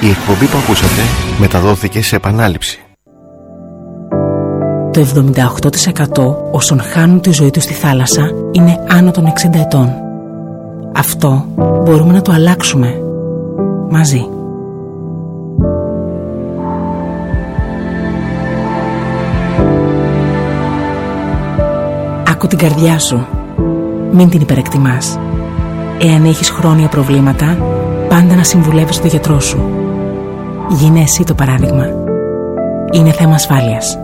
Η εκπομπή που ακούσατε μεταδόθηκε σε επανάληψη. Το 78% όσων χάνουν τη ζωή τους στη θάλασσα είναι άνω των 60 ετών. Αυτό μπορούμε να το αλλάξουμε μαζί. Άκου την καρδιά σου. Μην την υπερεκτιμάς. Εάν έχεις χρόνια προβλήματα, πάντα να συμβουλεύεις τον γιατρό σου. Γίνε εσύ το παράδειγμα. Είναι θέμα ασφάλειας.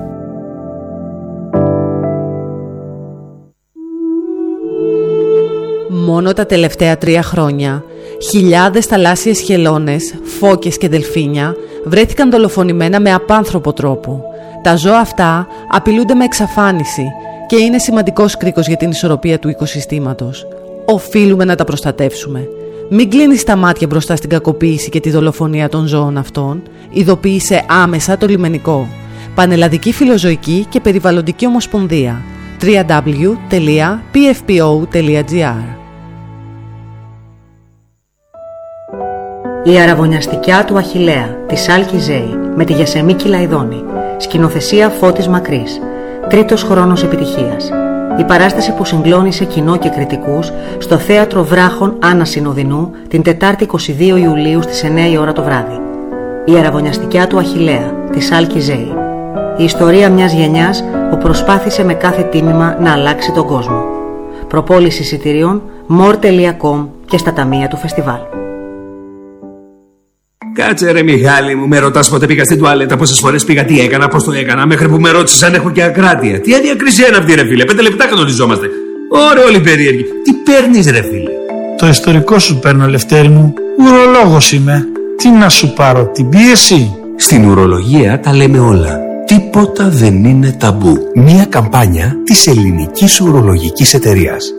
Μόνο τα τελευταία 3 χρόνια, χιλιάδες θαλάσσιες χελώνες, φώκες και δελφίνια βρέθηκαν δολοφονημένα με απάνθρωπο τρόπο. Τα ζώα αυτά απειλούνται με εξαφάνιση και είναι σημαντικός κρίκος για την ισορροπία του οικοσυστήματος. Οφείλουμε να τα προστατεύσουμε. Μην κλείνεις τα μάτια μπροστά στην κακοποίηση και τη δολοφονία των ζώων αυτών. Ειδοποίησε άμεσα το λιμενικό. Πανελλαδική Φιλοζωική και Περιβαλλοντική Ομοσπονδία. www.pfpo.gr. Η αραβωνιαστικιά του Αχιλλέα της Άλκη Ζέη με τη Γιασεμίκη Λαϊδόνη. Σκηνοθεσία Φώτης Μακρύς. 3ος χρόνος επιτυχίας. Η παράσταση που συγκλώνησε κοινό και κριτικούς στο Θέατρο Βράχων Άννα Συνοδεινού την Τετάρτη 22 Ιουλίου στις 9 η ώρα το βράδυ. Η αραβωνιαστικιά του Αχιλλέα της Άλκη Ζέη. Η ιστορία μιας γενιάς που προσπάθησε με κάθε τίμημα να αλλάξει τον κόσμο. Προπόληση εισιτηρίων more.com και στα ταμεία του φεστιβάλ. Κάτσε ρε Μιχάλη μου, με ρωτάς πότε πήγα στην τουαλέτα, πόσες φορές πήγα, τι έκανα, πώς το έκανα, μέχρι που με ρώτησες αν έχω και ακράτεια. Τι αδιακρισία είναι αυτή ρε φίλε, 5 λεπτά κανονιζόμαστε. Ωραία όλοι περίεργοι. Τι παίρνεις ρε φίλε? Το ιστορικό σου παίρνω Λευτέρη μου, ουρολόγος είμαι. Τι να σου πάρω, την πίεση? Στην ουρολογία τα λέμε όλα. Τίποτα δεν είναι ταμπού. Μια καμπάνια της Ελληνικής Ουρολογικής Εταιρείας.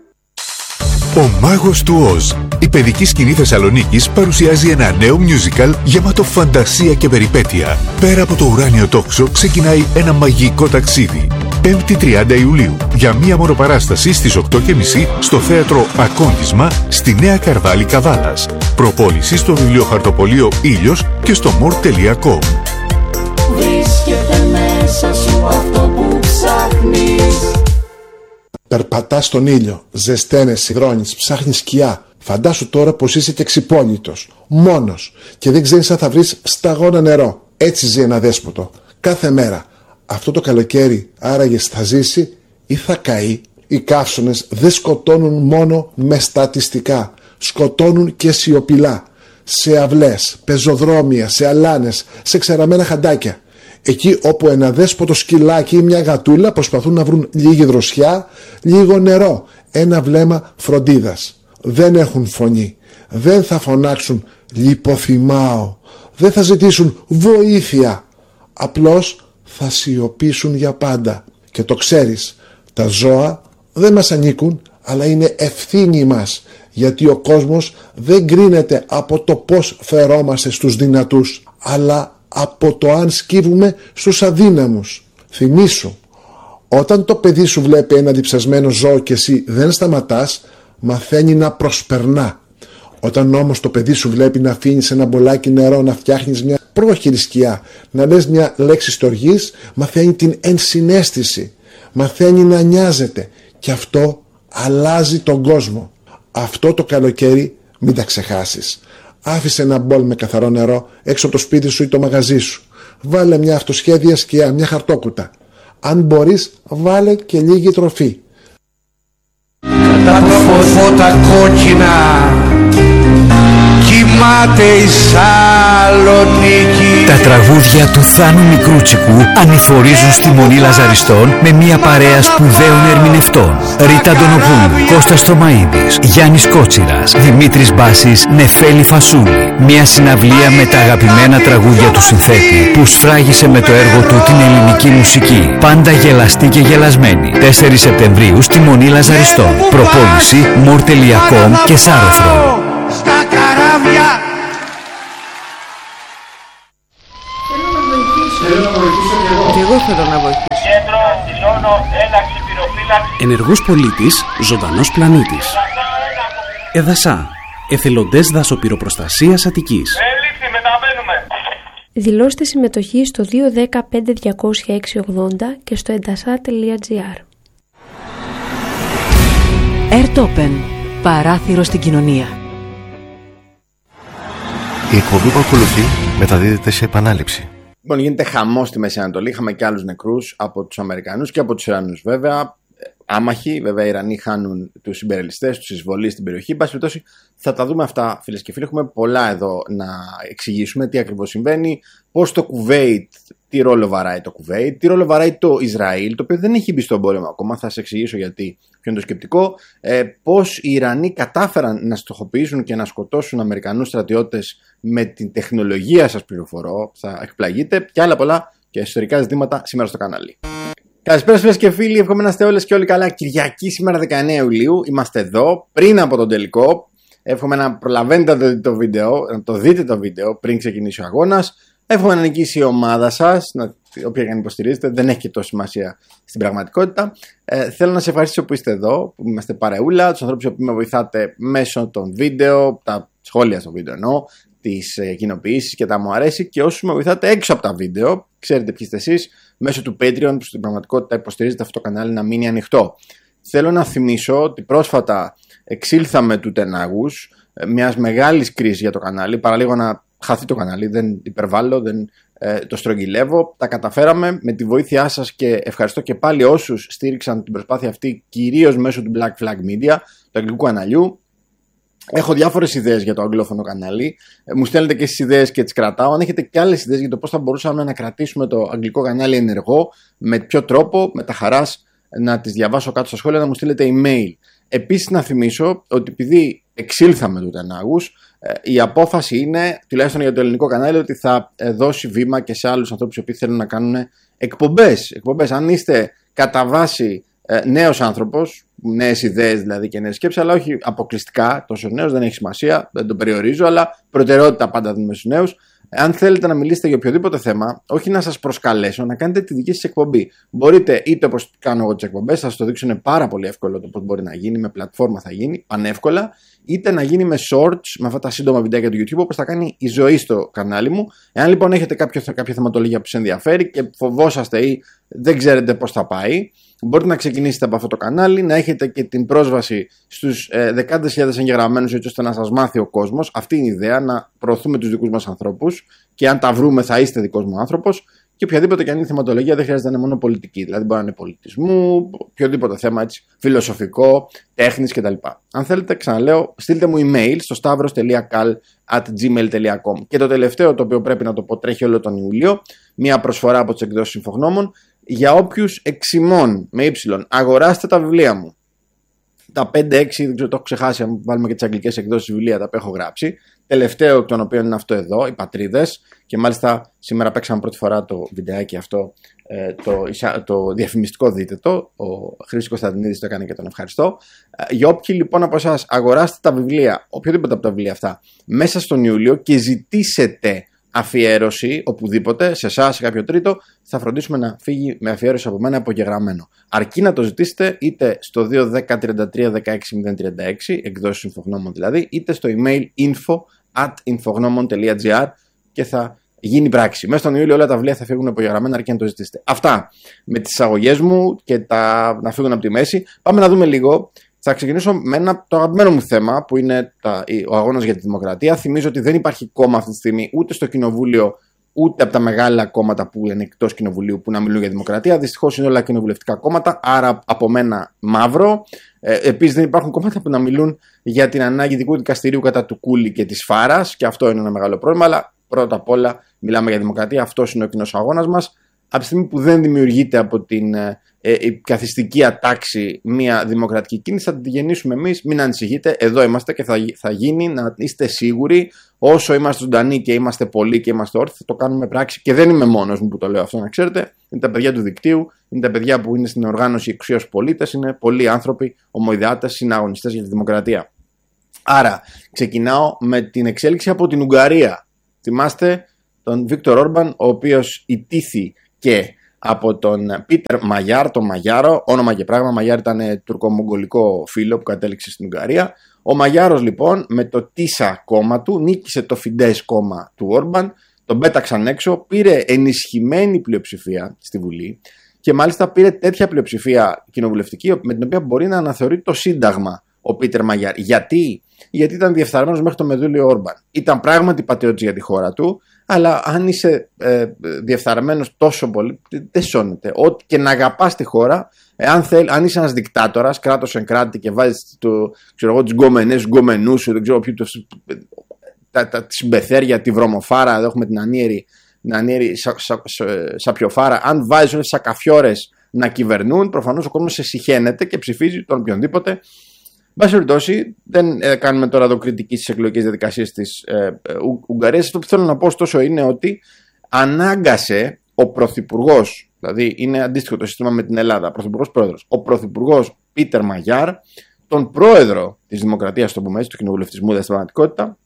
Ο Μάγος του Οζ, η παιδική σκηνή Θεσσαλονίκης, παρουσιάζει ένα νέο musical γεμάτο φαντασία και περιπέτεια. Πέρα από το ουράνιο τόξο ξεκινάει ένα μαγικό ταξίδι. 5η 30 Ιουλίου, για μία μόνο παράσταση στις 8.30 στο Θέατρο Ακόντισμα στη Νέα Καρδάλη Καβάλας. Προπόληση στο βιβλιοχαρτοπωλείο Ήλιος και στο more.com. Βρίσκεται μέσα σου αυτό που ψάχνεις. Περπατάς στον ήλιο, ζεσταίνεις, υδρώνεις, ψάχνεις σκιά. Φαντάσου τώρα πως είσαι και ξυπόλυτος, μόνος και δεν ξέρεις αν θα βρεις σταγόνα νερό. Έτσι ζει ένα δέσποτο, κάθε μέρα. Αυτό το καλοκαίρι άραγε θα ζήσει ή θα καεί? Οι καύσωνες δεν σκοτώνουν μόνο με στατιστικά, σκοτώνουν και σιωπηλά. Σε αυλές, πεζοδρόμια, σε αλάνες, σε ξεραμένα χαντάκια. Εκεί όπου ένα δέσποτο σκυλάκι ή μια γατούλα προσπαθούν να βρουν λίγη δροσιά, λίγο νερό, ένα βλέμμα φροντίδας. Δεν έχουν φωνή, δεν θα φωνάξουν λιποθυμάω, δεν θα ζητήσουν βοήθεια. Απλώς θα σιωπήσουν για πάντα. Και το ξέρεις, τα ζώα δεν μας ανήκουν, αλλά είναι ευθύνη μας, γιατί ο κόσμος δεν κρίνεται από το πώς φερόμαστε στους δυνατούς, αλλά από το αν σκύβουμε στους αδύναμους. Θυμήσου, όταν το παιδί σου βλέπει ένα διψασμένο ζώο και εσύ δεν σταματάς, μαθαίνει να προσπερνά. Όταν όμως το παιδί σου βλέπει να αφήνεις ένα μπολάκι νερό, να φτιάχνεις μια πρόχειρη σκιά, να λες μια λέξη στοργής, μαθαίνει την ενσυναίσθηση, μαθαίνει να νοιάζεται και αυτό αλλάζει τον κόσμο. Αυτό το καλοκαίρι μην τα ξεχάσεις. Άφησε ένα μπολ με καθαρό νερό έξω από το σπίτι σου ή το μαγαζί σου. Βάλε μια αυτοσχέδια σκιά, μια χαρτόκουτα. Αν μπορείς, βάλε και λίγη τροφή. Τα φώτα κόκκινα κοιμάται η Σαλονίκη. Τα τραγούδια του Θάνου Μικρούτσικου ανηφορίζουν στη Μονή Λαζαριστών με μια παρέα σπουδαίων ερμηνευτών. Ρίτα Αντωνοπούλου, Κώστας Τρομαΐδης, Γιάννης Κότσιρας, Δημήτρης Μπάσης, Νεφέλη Φασούλη. Μια συναυλία με τα αγαπημένα τραγούδια του συνθέτη που σφράγισε με το έργο του την ελληνική μουσική. Πάντα γελαστή και γελασμένη. 4 Σεπτεμβρίου στη Μονή Λαζαριστών. Προπόληση more.com και Σάρωθρο. Στα καράβια. Και εγώ θέλω να βοηθήσω. Κέντρο, δηλώνω ένταξη πυροφύλαξη. Ενεργός πολίτης, ζωντανός πλανήτης. ΕΔΑΣΑ, Εθελοντές Δασοπυροπροστασίας Αττικής. Έληξη μεταβαίνει Δηλώστε συμμετοχή στο 210-5200-680 και στο endasa.gr. Airtopen. Παράθυρο στην κοινωνία. Η εκπομπή που ακολουθεί μεταδίδεται σε επανάληψη. Λοιπόν, γίνεται χαμός στη Μέση Ανατολή. Είχαμε και άλλους νεκρούς από τους Αμερικανούς και από τους Ιρανούς, βέβαια. Άμαχοι, βέβαια, οι Ιρανοί χάνουν τους συμπεριλιστές, τους εισβολείς στην περιοχή. Εν πάση περιπτώσει, θα τα δούμε αυτά, φίλες και φίλοι. Έχουμε πολλά εδώ να εξηγήσουμε τι ακριβώς συμβαίνει, πώς το Κουβέιτ, τι ρόλο βαράει το Κουβέιτ, τι ρόλο βαράει το Ισραήλ, το οποίο δεν έχει μπει στον πόλεμο ακόμα. Θα σας εξηγήσω γιατί, ποιο είναι το σκεπτικό. Πώς οι Ιρανοί κατάφεραν να στοχοποιήσουν και να σκοτώσουν Αμερικανούς στρατιώτες με την τεχνολογία, σας πληροφορώ. Θα εκπλαγείτε, και άλλα πολλά και ιστορικά ζητήματα σήμερα στο κανάλι. Καλησπέρα φίλες και φίλοι, εύχομαι να είστε όλες και όλοι καλά. Κυριακή σήμερα 19 Ιουλίου, είμαστε εδώ πριν από τον τελικό. Εύχομαι να προλαβαίνετε να δείτε το βίντεο, να το δείτε το βίντεο πριν ξεκινήσει ο αγώνας. Εύχομαι να νικήσει η ομάδα σας, όποια και αν υποστηρίζετε, δεν έχει και τόση σημασία στην πραγματικότητα. Θέλω να σε ευχαριστήσω που είστε εδώ, που είμαστε παρεούλα, τους ανθρώπους που με βοηθάτε μέσω των βίντεο, τα σχόλια στο βίντεο εννοώ, τις κοινοποιήσεις και τα μου αρέσει, και όσους με βοηθάτε έξω από τα βίντεο, ξέρετε ποιοι είστε εσείς, μέσω του Patreon, που στην πραγματικότητα υποστηρίζετε αυτό το κανάλι να μείνει ανοιχτό. Θέλω να θυμίσω ότι πρόσφατα εξήλθαμε του τενάγους μιας μεγάλης κρίσης για το κανάλι, παραλίγο να χαθεί το κανάλι, δεν υπερβάλλω, δεν το στρογγυλεύω. Τα καταφέραμε με τη βοήθειά σας και ευχαριστώ και πάλι όσους στήριξαν την προσπάθεια αυτή, κυρίως μέσω του Black Flag Media, του αγγλικού καναλιού. Έχω διάφορες ιδέες για το αγγλόφωνο κανάλι. Μου στέλνετε και στις ιδέες και τις κρατάω. Αν έχετε και άλλες ιδέες για το πώς θα μπορούσαμε να κρατήσουμε το αγγλικό κανάλι ενεργό, με ποιο τρόπο, με τα χαράς να τις διαβάσω κάτω στα σχόλια, να μου στείλετε email. Επίσης, να θυμίσω ότι επειδή εξήλθαμε του τενάγους, η απόφαση είναι, τουλάχιστον για το ελληνικό κανάλι, ότι θα δώσει βήμα και σε άλλους ανθρώπους που θέλουν να κάνουν εκπομπές. Αν είστε κατά βάση νέος άνθρωπος, νέες ιδέες δηλαδή και νέες σκέψεις, αλλά όχι αποκλειστικά τόσο νέος, δεν έχει σημασία, δεν τον περιορίζω, αλλά προτεραιότητα πάντα δίνουμε στους νέους. Αν θέλετε να μιλήσετε για οποιοδήποτε θέμα, όχι να σας προσκαλέσω, να κάνετε τη δική σας εκπομπή. Μπορείτε είτε όπως κάνω εγώ τις εκπομπές, θα σας το δείξω, είναι πάρα πολύ εύκολο το πώς μπορεί να γίνει, με πλατφόρμα θα γίνει, πανεύκολα, είτε να γίνει με shorts, με αυτά τα σύντομα βιντεάκια του YouTube, όπως θα κάνει η ζωή στο κανάλι μου. Εάν λοιπόν έχετε κάποια θεματολογία που σας ενδιαφέρει και φοβόσαστε ή δεν ξέρετε πώς θα πάει, μπορείτε να ξεκινήσετε από αυτό το κανάλι, να έχετε και την πρόσβαση στους δεκάδες χιλιάδες εγγεγραμμένους, έτσι ώστε να σας μάθει ο κόσμος. Αυτή είναι η ιδέα, να προωθούμε τους δικούς μας ανθρώπους, και αν τα βρούμε θα είστε δικός μου άνθρωπος. Και οποιαδήποτε και αν είναι θεματολογία, δεν χρειάζεται να είναι μόνο πολιτική. Δηλαδή, μπορεί να είναι πολιτισμού, οποιοδήποτε θέμα έτσι, φιλοσοφικό, τέχνης κτλ. Αν θέλετε, ξαναλέω, στείλτε μου email στο stavros.kal@gmail.com. Και το τελευταίο, το οποίο πρέπει να το πω, τρέχει όλο τον Ιούλιο, μια προσφορά από τις εκδόσεις Συμφογνώμων. Για όποιους εξημών με ύψιλον αγοράστε τα βιβλία μου. Τα 5-6, δεν ξέρω, το έχω ξεχάσει, αν βάλουμε και τις αγγλικές εκδόσεις βιβλία, τα που έχω γράψει. Τελευταίο εκ των οποίων είναι αυτό εδώ, οι Πατρίδες. Και μάλιστα σήμερα παίξαμε πρώτη φορά το βιντεάκι αυτό, το διαφημιστικό, δείτε το. Ο Χρήστος Κωνσταντινίδης το έκανε και τον ευχαριστώ. Για όποιοι λοιπόν από εσάς αγοράστε τα βιβλία, οποιοδήποτε από τα βιβλία αυτά, μέσα στον Ιούλιο και ζητήσετε αφιέρωση οπουδήποτε, σε εσάς, σε κάποιο τρίτο, θα φροντίσουμε να φύγει με αφιέρωση από μένα απογεγραμμένο. Αρκεί να το ζητήσετε είτε στο 210-33-16-036, εκδόσεις Συμφογνώμων δηλαδή, είτε στο email info@infognomon.gr και θα γίνει πράξη. Μέσα στον Ιούλιο όλα τα βιβλία θα φύγουν απογεγραμμένα, αρκεί να το ζητήσετε. Αυτά με τις εισαγωγές μου και να φύγουν από τη μέση. Πάμε να δούμε λίγο. Θα ξεκινήσω με το αγαπημένο μου θέμα, που είναι ο αγώνας για τη δημοκρατία. Θυμίζω ότι δεν υπάρχει κόμμα αυτή τη στιγμή ούτε στο Κοινοβούλιο, ούτε από τα μεγάλα κόμματα που είναι εκτός Κοινοβουλίου που να μιλούν για δημοκρατία. Δυστυχώς είναι όλα κοινοβουλευτικά κόμματα, άρα από μένα μαύρο. Επίσης δεν υπάρχουν κόμματα που να μιλούν για την ανάγκη δικού δικαστηρίου κατά του Κούλη και της Φάρας, και αυτό είναι ένα μεγάλο πρόβλημα. Αλλά πρώτα απ' όλα μιλάμε για δημοκρατία. Αυτός είναι ο κοινός αγώνας μας. Από τη στιγμή που δεν δημιουργείται από την καθιστική ατάξη μια δημοκρατική κίνηση, θα την γεννήσουμε εμείς. Μην ανησυχείτε, εδώ είμαστε και θα γίνει, να είστε σίγουροι. Όσο είμαστε ζωντανοί και είμαστε πολλοί και είμαστε όρθιοι, θα το κάνουμε πράξη. Και δεν είμαι μόνος μου που το λέω αυτό, να ξέρετε. Είναι τα παιδιά του δικτύου, είναι τα παιδιά που είναι στην οργάνωση Εξουσίας Πολίτες, είναι πολλοί άνθρωποι, ομοειδεάτες, συναγωνιστές για τη δημοκρατία. Άρα, ξεκινάω με την εξέλιξη από την Ουγγαρία. Θυμάστε τον Βίκτορ Όρμπαν, ο οποίος ιτήθη και από τον Πίτερ Μαγιάρ, τον Μαγιάρο, όνομα και πράγμα. Μαγιάρ ήταν τουρκομογγολικό φίλο που κατέληξε στην Ουγγαρία. Ο Μαγιάρος λοιπόν με το Τίσα κόμμα του νίκησε το Φιντές κόμμα του Όρμπαν τον πέταξαν έξω, πήρε ενισχυμένη πλειοψηφία στη Βουλή και μάλιστα πήρε τέτοια πλειοψηφία κοινοβουλευτική με την οποία μπορεί να αναθεωρεί το Σύνταγμα ο Πίτερ Μαγιάρ. Γιατί ήταν διεφθαρμένος μέχρι το μεδούλιο Όρμπαν. Ήταν πράγματι πατριώτης για τη χώρα του, αλλά αν είσαι διεφθαρμένος τόσο πολύ, δεν σώνεται. Ό,τι και να αγαπάς τη χώρα, αν είσαι ένας δικτάτορας, κράτος εν κράτη και βάζεις τους γκομενούς σου, δεν ξέρω ποιου, τη συμπεθέρια, τη βρωμοφάρα, εδώ έχουμε την ανίερη σαπιοφάρα, αν βάζεις όλες τις σακαφιόρες να κυβερνούν, προφανώς ο κόσμος σε συχαίνεται και ψηφίζει τον οποιονδήποτε. Εν πάση περιπτώσει, δεν κάνουμε τώρα εδώ κριτική στις εκλογικές διαδικασίες της Ουγγαρίας. Αυτό που θέλω να πω ωστόσο είναι ότι ανάγκασε ο πρωθυπουργός, δηλαδή είναι αντίστοιχο το σύστημα με την Ελλάδα, πρωθυπουργός πρόεδρος, ο πρωθυπουργός Πίτερ Μαγιάρ, τον πρόεδρο της Δημοκρατίας, το πούμε έτσι, του κοινοβουλευτισμού στην πραγματικότητα,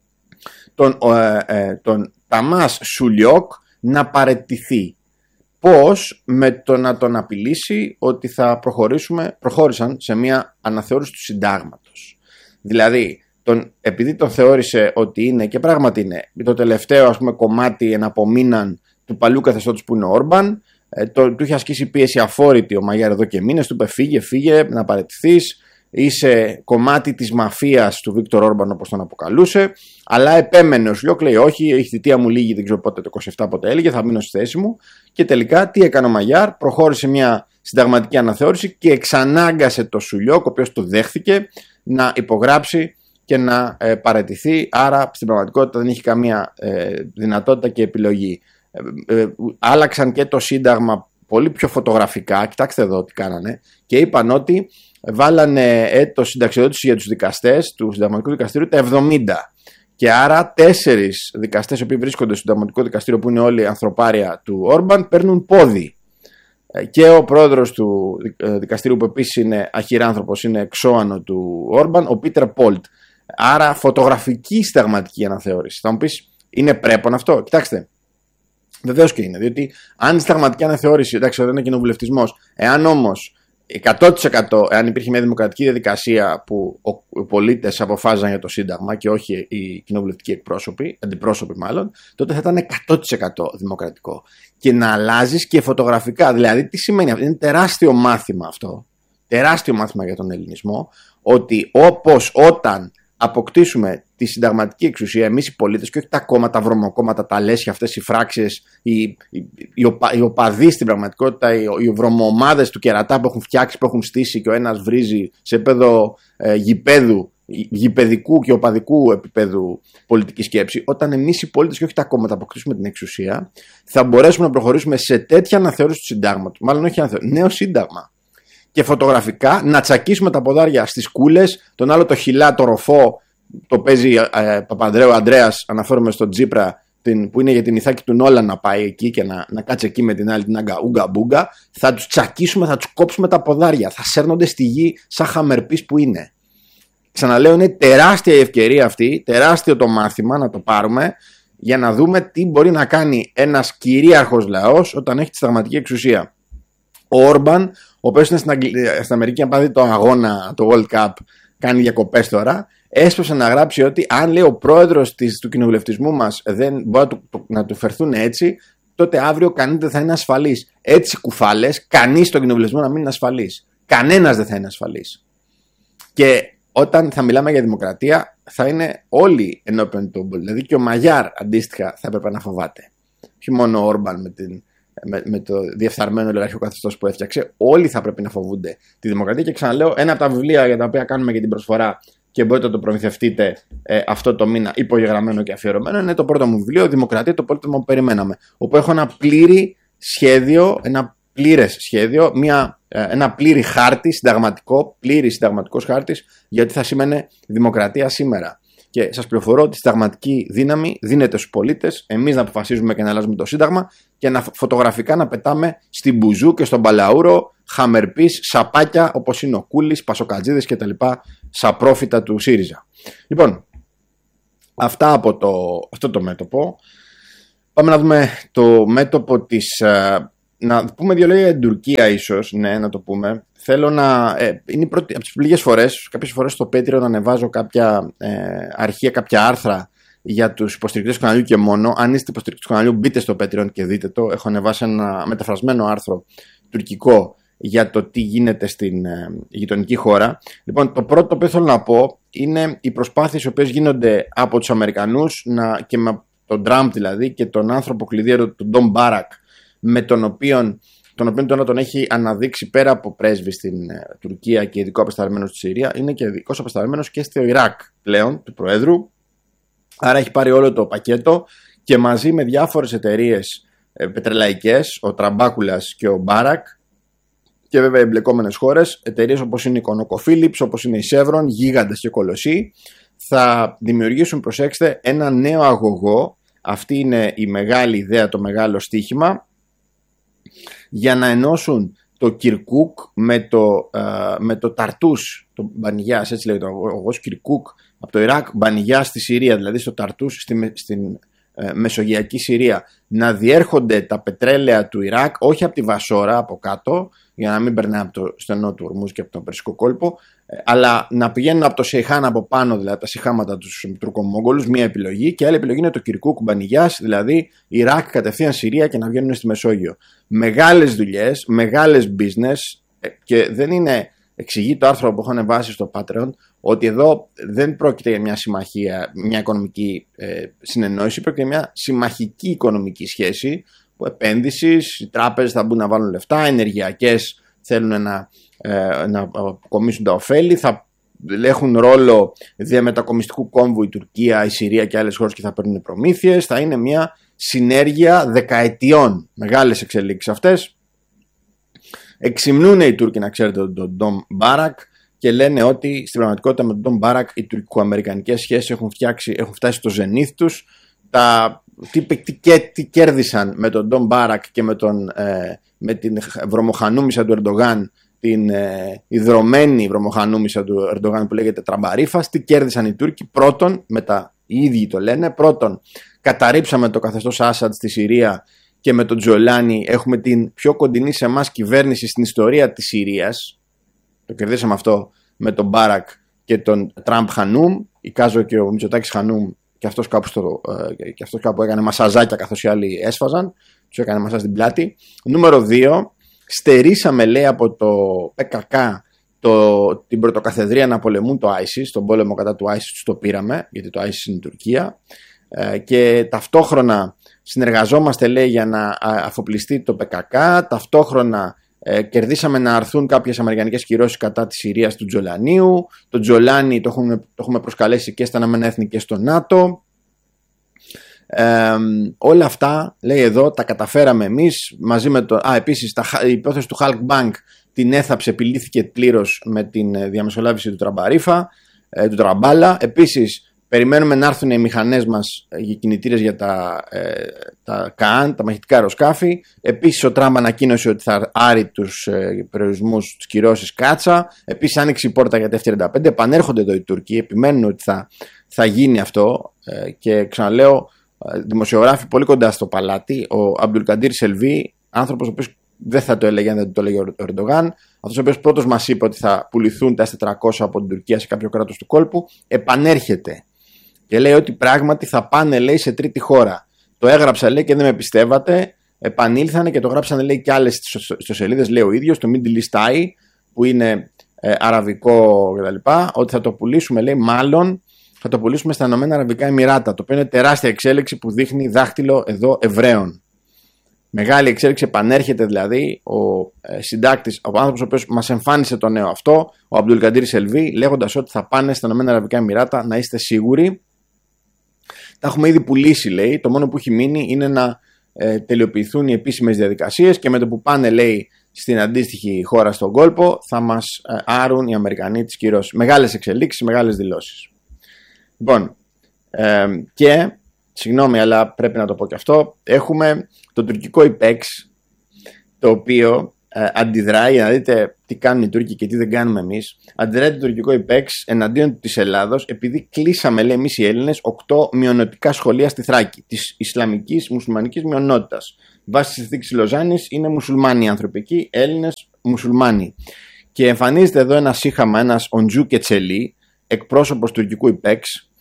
τον Ταμάς Σουλιόκ, να παραιτηθεί. Πώς? Με το να τον απειλήσει ότι θα προχώρησαν σε μια αναθεώρηση του συντάγματος. Δηλαδή, επειδή τον θεώρησε ότι είναι, και πράγματι είναι, το τελευταίο κομμάτι εναπομείναν του παλιού καθεστώτος που είναι ο Όρμπαν, του είχε ασκήσει πίεση αφόρητη ο Μαγιάρ εδώ και μήνες, του είπε φύγε να παραιτηθείς, είσαι κομμάτι της μαφίας του Βίκτορ Όρμπαν όπως τον αποκαλούσε, αλλά επέμενε ο Σουλιόκ, λέει όχι, η θητεία μου λύγει, δεν ξέρω πότε, το 27 πότε έλεγε, θα μείνω στη θέση μου. Και τελικά τι έκανε ο Μαγιάρ? Προχώρησε μια συνταγματική αναθεώρηση και εξανάγκασε το Σουλιόκ, ο οποίος το δέχθηκε, να υπογράψει και να παραιτηθεί. Άρα στην πραγματικότητα δεν είχε καμία δυνατότητα και επιλογή. Άλλαξαν και το Σύνταγμα πολύ πιο φωτογραφικά, κοιτάξτε εδώ τι κάνανε, και είπαν ότι βάλανε έτος συνταξιοδότηση για τους δικαστές του Συνταγματικού Δικαστηρίου τα 70. Και άρα 4 δικαστές οι οποίοι βρίσκονται στο Συνταγματικό Δικαστήριο, που είναι όλοι ανθρωπάρια του Όρμπαν, παίρνουν πόδι. Και ο πρόεδρος του δικαστηρίου, που επίσης είναι αχυράνθρωπος, είναι εξώανο του Όρμπαν, ο Πίτερ Πόλτ. Άρα φωτογραφική συνταγματική αναθεώρηση. Θα μου πεις, είναι πρέπον αυτό? Κοιτάξτε, βεβαίως και είναι. Διότι αν η συνταγματική αναθεώρηση, εντάξει, δεν είναι κοινοβουλευτισμός, εάν όμως 100% εάν υπήρχε μια δημοκρατική διαδικασία που οι πολίτες αποφάζαν για το Σύνταγμα και όχι οι κοινοβουλευτικοί αντιπρόσωποι μάλλον, τότε θα ήταν 100% δημοκρατικό. Και να αλλάζεις και φωτογραφικά. Δηλαδή, τι σημαίνει αυτό? Είναι τεράστιο μάθημα αυτό. Τεράστιο μάθημα για τον ελληνισμό. Ότι όπως όταν αποκτήσουμε τη συνταγματική εξουσία, εμείς οι πολίτες, και όχι τα κόμματα, τα βρωμοκόμματα, τα λέσχια, αυτές οι φράξεις, οι οπαδοί στην πραγματικότητα, οι βρωμοομάδες του κερατά που έχουν φτιάξει, που έχουν στήσει και ο ένας βρίζει σε επίπεδο γηπεδικού και οπαδικού επίπεδου πολιτική σκέψη. Όταν εμείς οι πολίτες και όχι τα κόμματα αποκτήσουμε την εξουσία, θα μπορέσουμε να προχωρήσουμε σε τέτοια αναθεώρηση του συντάγματος. Μάλλον όχι αναθεώρηση, νέο σύνταγμα. Και φωτογραφικά να τσακίσουμε τα ποδάρια στις κούλες, τον άλλο το χιλά, το ροφό, το παίζει Παπανδρέου Ανδρέας, αναφέρομαι στον Τσίπρα, που είναι για την ηθάκη του Νόλαν, να πάει εκεί και να κάτσει εκεί με την άλλη την Ούγκα Μπούγκα. Θα τους τσακίσουμε, θα τους κόψουμε τα ποδάρια, θα σέρνονται στη γη σαν χαμερπής που είναι. Ξαναλέω, είναι τεράστια η ευκαιρία αυτή, τεράστιο το μάθημα να το πάρουμε, για να δούμε τι μπορεί να κάνει ένας κυρίαρχος λαός όταν έχει τη συνταγματική εξουσία. Ο Όρμπαν, ο οποίος είναι στην Αμερική, αν πάρει το αγώνα, το World Cup, κάνει διακοπές τώρα, έσπευσε να γράψει ότι αν, λέει, ο πρόεδρος του κοινοβουλευτισμού μας δεν μπορεί να του φερθούν έτσι, τότε αύριο κανείς δεν θα είναι ασφαλής. Έτσι κουφάλες, κανείς στον κοινοβουλευτισμό να μην είναι ασφαλής. Κανένας δεν θα είναι ασφαλής. Και όταν θα μιλάμε για δημοκρατία, θα είναι όλοι ενώπιον του. Δηλαδή και ο Μαγιάρ αντίστοιχα θα έπρεπε να φοβάται. Όχι μόνο ο Όρμπαν με το διεφθαρμένο ολιγαρχικό καθεστώς που έφτιαξε, όλοι θα πρέπει να φοβούνται τη δημοκρατία. Και ξαναλέω, ένα από τα βιβλία για τα οποία κάνουμε και την προσφορά και μπορείτε να το προμηθευτείτε αυτό το μήνα, υπογεγραμμένο και αφιερωμένο, είναι το πρώτο μου βιβλίο, Δημοκρατία, το πολίτευμα που περιμέναμε. Όπου έχω ένα πλήρη σχέδιο, ένα πλήρες σχέδιο, ένα πλήρη χάρτη συνταγματικό, πλήρης συνταγματικός χάρτης για τι θα σήμαινε δημοκρατία σήμερα. Και σας πληροφορώ ότι η συνταγματική δύναμη δίνεται στους πολίτες, εμείς να αποφασίζουμε και να αλλάζουμε το Σύνταγμα και φωτογραφικά να πετάμε στην Μπουζού και στον Παλαούρο χαμερπής, σαπάκια όπως είναι ο Κούλης, Πασοκατζίδες κτλ. Σαπρόφητα του ΣΥΡΙΖΑ. Λοιπόν, αυτά από αυτό το μέτωπο. Πάμε να δούμε το μέτωπο της. Να πούμε δύο λόγια για την Τουρκία, ίσως. Ναι, να το πούμε. Θέλω να. Είναι η πρώτη, από τις λίγες φορές, κάποιες φορές στο Patreon ανεβάζω κάποια αρχεία, κάποια άρθρα για τους υποστηρικτές του καναλιού και μόνο. Αν είστε υποστηρικτές του καναλιού, μπείτε στο Patreon και δείτε το. Έχω ανεβάσει ένα μεταφρασμένο άρθρο τουρκικό για το τι γίνεται στην γειτονική χώρα. Λοιπόν, το πρώτο που θέλω να πω είναι οι προσπάθειες οι οποίες γίνονται από τους Αμερικανούς και με τον Τραμπ δηλαδή και τον άνθρωπο κλειδί, τον Ντον Μπάρακ, με τον οποίο τώρα τον έχει αναδείξει πέρα από πρέσβη στην Τουρκία και ειδικό απεσταλμένος στη Συρία, είναι και ειδικός απεσταλμένος και στο Ιράκ πλέον του Προέδρου. Άρα έχει πάρει όλο το πακέτο και μαζί με διάφορες εταιρείες πετρελαϊκές, ο Τραμπάκουλας και ο Μπάρακ, και βέβαια εμπλεκόμενες χώρες, εταιρείες όπως είναι η ConocoPhillips, όπως είναι η Chevron, γίγαντες και κολοσσοί, θα δημιουργήσουν, προσέξτε, ένα νέο αγωγό. Αυτή είναι η μεγάλη ιδέα, το μεγάλο στοίχημα, για να ενώσουν το Κιρκούκ με το Ταρτούς, το Μπανιγιάς, έτσι λέγεται, ο αγωγός Κιρκούκ από το Ιράκ, Μπανιγιάς στη Συρία, δηλαδή στο Ταρτούς στην Μεσογειακή Συρία, να διέρχονται τα πετρέλαια του Ιράκ, όχι από τη Βασόρα, από κάτω, για να μην περνάει από το στενό του Ορμούζ και από τον Περσικό κόλπο, αλλά να πηγαίνουν από το Σεϊχάν από πάνω, δηλαδή τα σιχάματα του Τουρκομόγγολους, μία επιλογή, και άλλη επιλογή είναι το Κιρκούκ Μπανιγιάς, δηλαδή Ιράκ κατευθείαν Συρία και να βγαίνουν στη Μεσόγειο. Μεγάλες δουλειές, μεγάλες business, και δεν είναι, εξηγεί το άρθρο που έχω ανεβάσει στο Patreon, ότι εδώ δεν πρόκειται για μια συμμαχία, μια οικονομική συνεννόηση, πρόκειται για μια συμμαχική οικονομική σχέση, επένδυσης, οι τράπεζες θα μπουν να βάλουν λεφτά, ενεργειακές θέλουν να αποκομίσουν τα ωφέλη, θα έχουν ρόλο διαμετακομιστικού κόμβου η Τουρκία, η Συρία και άλλες χώρες και θα παίρνουν προμήθειες. Θα είναι μια συνέργεια δεκαετιών, μεγάλες εξελίξεις αυτές. Εξυμνούν οι Τούρκοι, να ξέρετε, τον Ντον Μπάρακ και λένε ότι στην πραγματικότητα με τον Ντον Μπάρακ οι τουρκο-αμερικανικές σχέσεις έχουν φτάσει στο ζενήθ τους. Τι κέρδισαν με τον Ντον Μπάρακ και με την βρωμοχανούμισσα του Ερντογάν, την ιδρωμένη βρωμοχανούμισσα του Ερντογάν που λέγεται Τραμπαρίφας, τι κέρδισαν οι Τούρκοι? Πρώτον, οι ίδιοι το λένε, πρώτον καταρρίψαμε το καθεστώς Άσαντ στη Συρία και με τον Τζολάνι έχουμε την πιο κοντινή σε εμάς κυβέρνηση στην ιστορία της Συρίας. Το κερδίσαμε αυτό με τον Μπάρακ και τον Τραμπ Χανούμ, εικάζω και ο Μητσοτάκης Χανούμ, και αυτός κάπου έκανε μασαζάκια καθώς οι άλλοι έσφαζαν, τους έκανε μασάζ στην πλάτη. Νούμερο 2, στερήσαμε, λέει, από το ΠΚΚ την πρωτοκαθεδρία να πολεμούν το ISIS, τον πόλεμο κατά του ISIS τους το πήραμε, γιατί το ISIS είναι η Τουρκία, και ταυτόχρονα συνεργαζόμαστε, λέει, για να αφοπλιστεί το ΠΚΚ, ταυτόχρονα κερδίσαμε να αρθούν κάποιες αμερικανικές κυρώσεις κατά της Συρίας του Τζολανίου. Το Τζολάνι το έχουμε προσκαλέσει και στα Ηνωμένα Έθνη και στο ΝΑΤΟ. Όλα αυτά, λέει εδώ, τα καταφέραμε εμείς μαζί με το... επίσης η υπόθεση του Hulk Bank την έθαψε, επιλύθηκε πλήρως με την διαμεσολάβηση του Τραμπαρίφα, του Τραμπάλα. Επίσης περιμένουμε να έρθουν οι μηχανές μας για κινητήρες για τα ΚΑΑΝ, τα μαχητικά αεροσκάφη. Επίσης ο Τραμπ ανακοίνωσε ότι θα άρει τους περιορισμούς, τις κυρώσεις κάτσα. Επίσης άνοιξε η πόρτα για τα F-35. Επανέρχονται εδώ οι Τούρκοι, επιμένουν ότι θα γίνει αυτό, και ξαναλέω, δημοσιογράφοι πολύ κοντά στο παλάτι. Ο Αμπτουλκαντήρ Σελβί, άνθρωπος ο οποίος δεν θα το έλεγε αν δεν το έλεγε ο Ερντογάν, αυτός ο οποίος πρώτος μας είπε ότι θα πουληθούν τα S-400 από την Τουρκία σε κάποιο κράτος του κόλπου, επανέρχεται και λέει ότι πράγματι θα πάνε, λέει, σε τρίτη χώρα. Το έγραψα, λέει, και δεν με πιστεύατε. Επανήλθανε και το γράψανε, λέει, και άλλες ιστοσελίδες, λέει ο ίδιος, το Middle East Eye, που είναι αραβικό κτλ. Ότι θα το πουλήσουμε, λέει, μάλλον θα το πουλήσουμε στα Ηνωμένα Αραβικά Εμιράτα. Το οποίο είναι τεράστια εξέλιξη που δείχνει δάχτυλο εδώ Εβραίων. Μεγάλη εξέλιξη, επανέρχεται δηλαδή ο συντάκτης, ο άνθρωπος ο οποίος μας εμφάνισε το νέο αυτό, ο Αμπτουλκαντήρ Σελβί, λέγοντας ότι θα πάνε στα Ηνωμένα Αραβικά Εμιράτα, να είστε σίγουροι. Τα έχουμε ήδη πουλήσει, λέει. Το μόνο που έχει μείνει είναι να τελειοποιηθούν οι επίσημες διαδικασίες και με το που πάνε, λέει, στην αντίστοιχη χώρα στον κόλπο θα μας άρουν οι Αμερικανοί τις κυρώσεις. Μεγάλες εξελίξεις, μεγάλες δηλώσεις. Λοιπόν, και συγγνώμη, αλλά πρέπει να το πω και αυτό, έχουμε το τουρκικό IPEX, το οποίο αντιδράει, για να δείτε τι κάνουν οι Τούρκοι και τι δεν κάνουμε εμείς. Αντιδράει το τουρκικό IPEX εναντίον της Ελλάδος, επειδή κλείσαμε, λέει, εμείς οι Έλληνες 8 μειονοτικά σχολεία στη Θράκη της Ισλαμικής μουσουλμανικής μειονότητας. Βάσει της συνθήκης Λοζάνης είναι μουσουλμάνοι άνθρωποι εκεί, Έλληνες μουσουλμάνοι. Και εμφανίζεται εδώ ένα σύγχαμα, ένας Οντζού Κετσελί, εκπρόσωπος τουρκικού IPEX,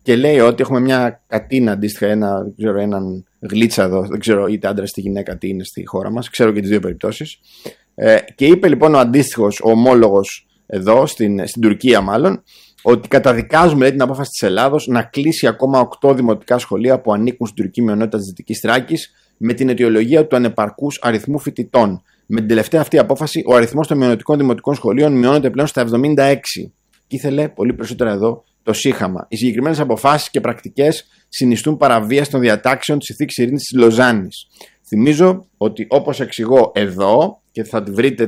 και λέει ότι έχουμε μια κατίνα αντίστοιχα, έναν γλίτσα εδώ, δεν ξέρω είτε άντρα είτε γυναίκα τι είναι στη χώρα μας, ξέρω και τις δύο περιπτώσεις. Και είπε λοιπόν ο αντίστοιχος, ο ομόλογος εδώ, στην Τουρκία μάλλον, ότι καταδικάζουμε, λέει, την απόφαση της Ελλάδος να κλείσει ακόμα 8 δημοτικά σχολεία που ανήκουν στην τουρκική μειονότητα της Δυτικής Θράκης με την αιτιολογία του ανεπαρκούς αριθμού φοιτητών. Με την τελευταία αυτή απόφαση, ο αριθμός των μειονοτικών δημοτικών σχολείων μειώνεται πλέον στα 76. Και ήθελε πολύ περισσότερα εδώ το σύγχαμα. Οι συγκεκριμένες αποφάσεις και πρακτικές συνιστούν παραβίαση των διατάξεων της Συνθήκης Ειρήνης της Λοζάνης. Θυμίζω ότι, όπως εξηγώ εδώ, και θα βρείτε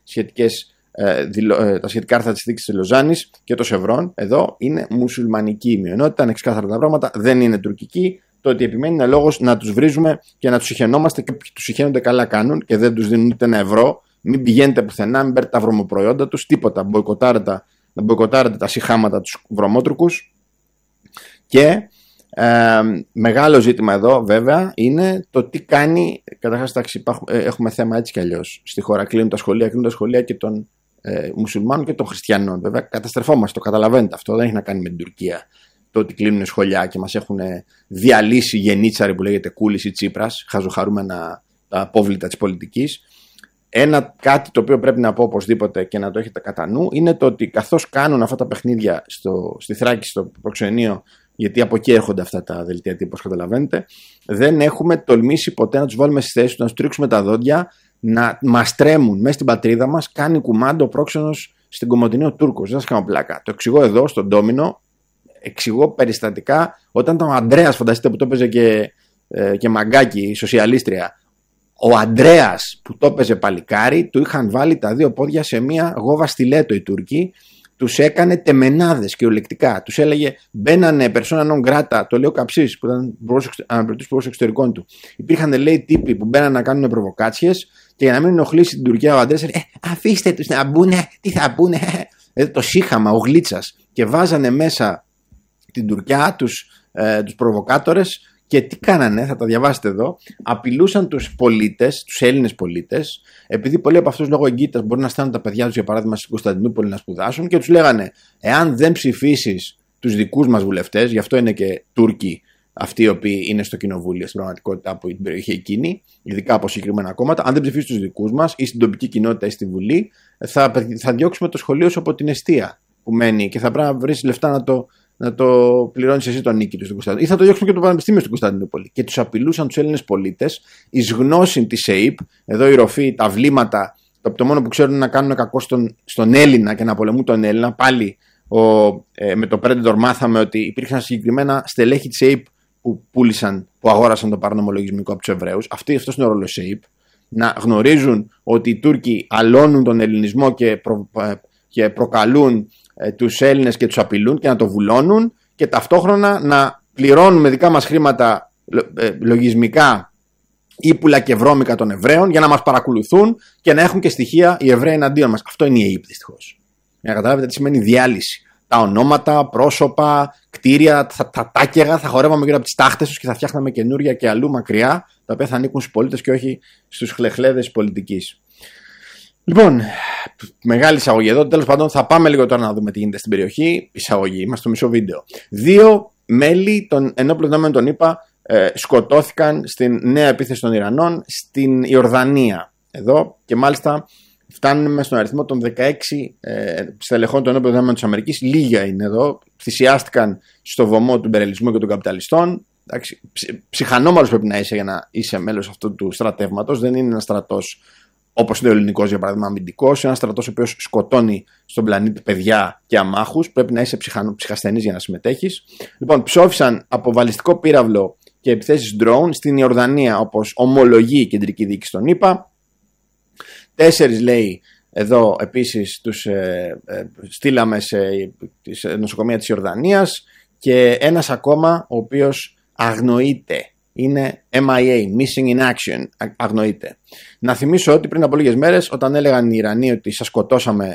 τα σχετικά άρθρα της Συνθήκης της Λοζάνης και το Σευρών, εδώ είναι μουσουλμανική μειονότητα, είναι ξεκάθαρα τα πράγματα, δεν είναι τουρκική. Το ότι επιμένει είναι λόγος να τους βρίζουμε και να τους συχαινόμαστε, και τους συχαίνονται καλά κάνουν και δεν τους δίνουν ούτε ένα ευρώ. Μην πηγαίνετε πουθενά, μην παίρνετε τα βρωμοπροϊόντα τους, τίποτα. Να μποϊκοτάρετε τα συχάματα τους βρωμότρουκους. Και μεγάλο ζήτημα εδώ βέβαια είναι το τι κάνει. Καταρχάς, έχουμε θέμα έτσι κι αλλιώς στη χώρα. Κλείνουν τα σχολεία και των μουσουλμάνων και των χριστιανών. Βέβαια, καταστρεφόμαστε, το καταλαβαίνετε αυτό. Δεν έχει να κάνει με την Τουρκία. Το ότι κλείνουν σχολιά και μας έχουν διαλύσει γενίτσαροι που λέγεται Κούλης ή Τσίπρας, χαζοχαρούμενα τα απόβλητα της πολιτικής. Κάτι το οποίο πρέπει να πω οπωσδήποτε και να το έχετε κατά νου είναι το ότι καθώς κάνουν αυτά τα παιχνίδια στη Θράκη, στο προξενείο, γιατί από εκεί έρχονται αυτά τα δελτία τύπου, όπως καταλαβαίνετε, δεν έχουμε τολμήσει ποτέ να τους βάλουμε στη θέση του, να τους τρίξουμε τα δόντια, να μας τρέμουν μέσα στην πατρίδα μας. Κάνει κουμάντο ο πρόξενος στην Κομοτηνή ο Τούρκος. Δεν σας κάνω πλάκα. Το εξηγώ εδώ στον Ντόμινο. Εξηγώ περιστατικά όταν ήταν ο Ανδρέας, φανταστείτε, που το έπαιζε και μαγκάκι, η σοσιαλίστρια. Ο Ανδρέας που το έπαιζε παλικάρι, του είχαν βάλει τα δύο πόδια σε μια γόβα στιλέτο οι Τούρκοι, τους έκανε τεμενάδες κυριολεκτικά. Τους έλεγε, μπαίνανε persona non grata, το λέει ο Καψής, που ήταν αναπληρωτής υπουργός εξωτερικών του. Υπήρχαν, λέει, τύποι που μπαίνανε να κάνουν προβοκάτσιες και για να μην ενοχλήσει την Τουρκία ο Ανδρέας, αφήστε τους να μπουνε, τι θα μπουνε. Το σύγχαμα, ο Γλίτσας. Και βάζανε μέσα την Τουρκιά, τους προβοκάτορες, και τι κάνανε, θα τα διαβάσετε εδώ, απειλούσαν τους πολίτες, τους Έλληνες πολίτες, επειδή πολλοί από αυτούς λόγω εγκύτητας μπορεί να στέλνουν τα παιδιά τους για παράδειγμα στην Κωνσταντινούπολη να σπουδάσουν, και τους λέγανε, εάν δεν ψηφίσεις τους δικούς μας βουλευτές, γι' αυτό είναι και Τούρκοι αυτοί οι οποίοι είναι στο κοινοβούλιο στην πραγματικότητα από την περιοχή εκείνη, ειδικά από συγκεκριμένα κόμματα, αν δεν ψηφίσεις τους δικούς μας ή στην τοπική κοινότητα ή στη Βουλή, θα διώξουμε το σχολείο σου από την εστία που μένει και θα πρέπει να βρεις λεφτά να το πληρώνεις εσύ τον νίκη του στην Κωνσταντινούπολη. Ή θα το διώξουμε και το Πανεπιστήμιο στην Κωνσταντινούπολη. Και τους απειλούσαν τους Έλληνες πολίτες εις γνώση της ΕΕΠ, εδώ η ροφή, τα βλήματα, το μόνο που ξέρουν να κάνουν κακό στον Έλληνα και να πολεμούν τον Έλληνα. Πάλι με το Predator μάθαμε ότι υπήρχαν συγκεκριμένα στελέχη της ΕΕΠ που αγόρασαν το παράνομο λογισμικό από τους Εβραίους. Αυτός είναι ο ρόλος της ΕΕΠ. Να γνωρίζουν ότι οι Τούρκοι αλώνουν τον ελληνισμό και προκαλούν τους Έλληνες και τους απειλούν και να το βουλώνουν, και ταυτόχρονα να πληρώνουν με δικά μας χρήματα λογισμικά ύπουλα και βρώμικα των Εβραίων για να μας παρακολουθούν και να έχουν και στοιχεία οι Εβραίοι εναντίον μας. Αυτό είναι η ΑΕΠ, δυστυχώς. Για να καταλάβετε τι σημαίνει διάλυση. Τα ονόματα, πρόσωπα, κτίρια, τα τάκεγα θα χορεύαμε γύρω από τις τάχτες τους και θα φτιάχναμε καινούρια και αλλού μακριά, τα οποία θα ανήκουν στους πολίτες και όχι στους χλεχλέδες πολιτικής. Λοιπόν, μεγάλη εισαγωγή εδώ. Τέλος πάντων, θα πάμε λίγο τώρα να δούμε τι γίνεται στην περιοχή. Εισαγωγή, είμαστε στο μισό βίντεο. 2 μέλη των ενόπλων δυνάμεων των ΗΠΑ σκοτώθηκαν στην νέα επίθεση των Ιρανών στην Ιορδανία. Εδώ, και μάλιστα φτάνουμε στον αριθμό των 16 στελεχών των ενόπλων δυνάμεων της Αμερικής. Λίγα είναι εδώ. Θυσιάστηκαν στο βωμό του υπερελισμού και των καπιταλιστών. Ψυχανόμαλος πρέπει να είσαι για να είσαι μέλος αυτού του στρατεύματος. Δεν είναι ένας στρατός όπως είναι ο ελληνικός, για παράδειγμα, αμυντικός, ένας στρατός ο οποίος σκοτώνει στον πλανήτη παιδιά και αμάχους. Πρέπει να είσαι ψυχασθενής για να συμμετέχεις. Λοιπόν, ψόφισαν από βαλιστικό πύραυλο και επιθέσεις drone στην Ιορδανία, όπως ομολογεί η κεντρική διοίκηση των ΗΠΑ. 4, λέει, εδώ επίσης τους στείλαμε σε νοσοκομεία της Ιορδανίας, και ένας ακόμα ο οποίος αγνοείται. Είναι MIA, Missing in Action, αγνοείται. Να θυμίσω ότι πριν από λίγες μέρες, όταν έλεγαν οι Ιρανοί ότι σας σκοτώσαμε,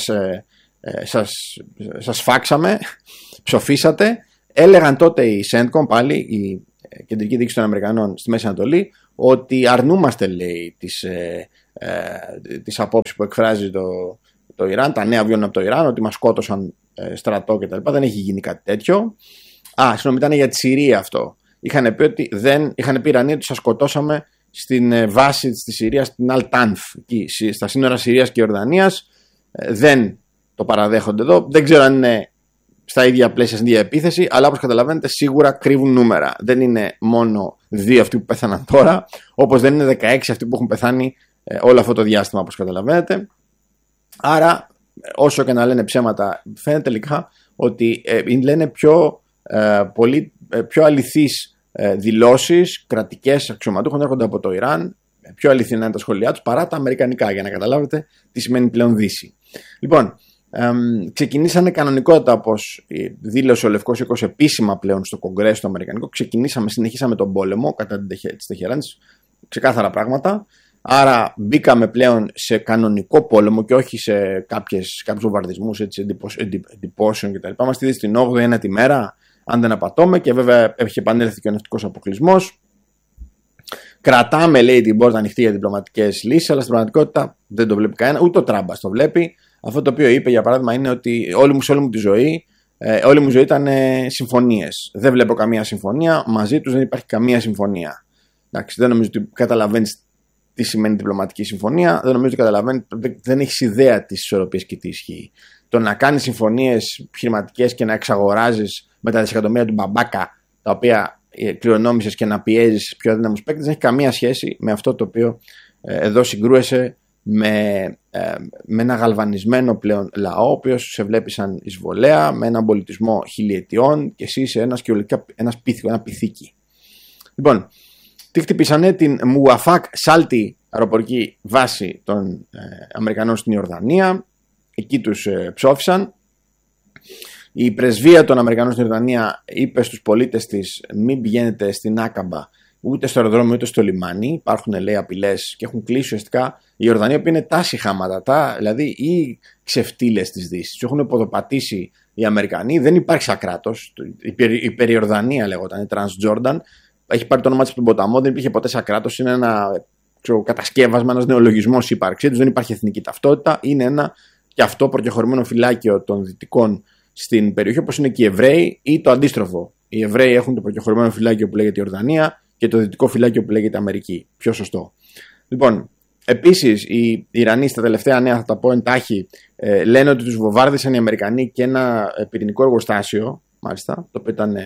σας φάξαμε, ψοφήσατε, έλεγαν τότε οι CENTCOM, πάλι η κεντρική διοίκηση των Αμερικανών στη Μέση Ανατολή, ότι αρνούμαστε, λέει, τις απόψεις που εκφράζει το Ιράν, τα νέα βγαίνουν από το Ιράν, ότι μας σκότωσαν στρατό κτλ. Δεν έχει γίνει κάτι τέτοιο. συγγνώμη, ήταν για τη Συρία αυτό. Είχαν πει ότι είχαν πει οι Ιρανοί ότι σας σκοτώσαμε στην βάση της Συρίας, στην Αλ-Τάνφ, στα σύνορα Συρίας και Ιορδανίας. Δεν το παραδέχονται εδώ. Δεν ξέρω αν είναι στα ίδια πλαίσια, στην ίδια επίθεση, αλλά όπως καταλαβαίνετε σίγουρα κρύβουν νούμερα. Δεν είναι μόνο 2 αυτοί που πέθαναν τώρα, όπως δεν είναι 16 αυτοί που έχουν πεθάνει όλο αυτό το διάστημα, όπως καταλαβαίνετε. Άρα, όσο και να λένε ψέματα, φαίνεται τελικά ότι λένε πιο αληθείς δηλώσεις κρατικές αξιωματούχων έρχονται από το Ιράν, πιο αληθινά είναι τα σχόλιά τους παρά τα αμερικανικά, για να καταλάβετε τι σημαίνει πλέον Δύση. Λοιπόν, ξεκινήσανε κανονικότητα, όπως δήλωσε ο Λευκός Οίκος επίσημα πλέον στο Κογκρέσο το Αμερικανικό. Συνεχίσαμε τον πόλεμο κατά της Τεχεράνης, ξεκάθαρα πράγματα. Άρα μπήκαμε πλέον σε κανονικό πόλεμο και όχι σε κάποιους βομβαρδισμούς εντυπώσεων κτλ. Είμαστε ήδη στην 8η μέρα, αν δεν απατώμε, και βέβαια έχει επανέλθει και ο ναυτικός αποκλεισμός. Κρατάμε, λέει, την πόρτα ανοιχτή για διπλωματικές λύσεις, αλλά στην πραγματικότητα δεν το βλέπει κανένα, ούτε ο Τράμπας το βλέπει. Αυτό το οποίο είπε, για παράδειγμα, είναι ότι όλη μου τη ζωή ήταν συμφωνίες. Δεν βλέπω καμία συμφωνία, μαζί τους δεν υπάρχει καμία συμφωνία. Εντάξει, δεν νομίζω ότι καταλαβαίνεις τι σημαίνει διπλωματική συμφωνία, δεν νομίζω ότι καταλαβαίνεις, δεν έχεις ιδέα της ισορροπίας και τι ισχύει. Το να κάνεις συμφωνίες επιχειρηματικές και να εξαγοράζεις με τα δισεκατομμύρια του μπαμπάκα, τα οποία κληρονόμησες, και να πιέζεις πιο αδύναμους παίκτες, δεν έχει καμία σχέση με αυτό το οποίο εδώ συγκρούεσαι με ένα γαλβανισμένο πλέον λαό, ο οποίος σε βλέπει σαν εισβολέα, με έναν πολιτισμό χιλιετιών, και εσύ είσαι ένα πυθίκι. Λοιπόν, τι χτυπήσανε? Την Μουαφάκ Σάλτι αεροπορική βάση των Αμερικανών στην Ιορδανία. Εκεί τους ψόφισαν. Η πρεσβεία των Αμερικανών στην Ιορδανία είπε στους πολίτες της: μην πηγαίνετε στην Άκαμπα, ούτε στο αεροδρόμιο ούτε στο λιμάνι. Υπάρχουν, λέει, απειλές, και έχουν κλείσει ουσιαστικά η Ιορδανία, που είναι τα σιχάματα, δηλαδή οι ξεφτύλες της Δύσης. Τους έχουν ποδοπατήσει οι Αμερικανοί. Δεν υπάρχει σαν κράτος. Η Περιορδανία λέγονταν, η Transjordan. Έχει πάρει το όνομα της από τον ποταμό, δεν υπήρχε ποτέ σαν κράτος. Είναι ένα κατασκεύασμα, ένας νεολογισμός ύπαρξή τους. Δεν υπάρχει εθνική ταυτότητα. Είναι ένα και αυτό προκεχωρημένο φυλάκιο των Δυτικών στην περιοχή, όπως είναι και οι Εβραίοι, ή το αντίστροφο. Οι Εβραίοι έχουν το προκεχωρημένο φυλάκιο που λέγεται Ιορδανία και το δυτικό φυλάκιο που λέγεται Αμερική. Πιο σωστό. Λοιπόν, επίσης οι Ιρανοί, στα τελευταία νέα, θα τα πω εντάχει, λένε ότι τους βομβάρδισαν οι Αμερικανοί και ένα πυρηνικό εργοστάσιο, μάλιστα, το οποίο ήταν.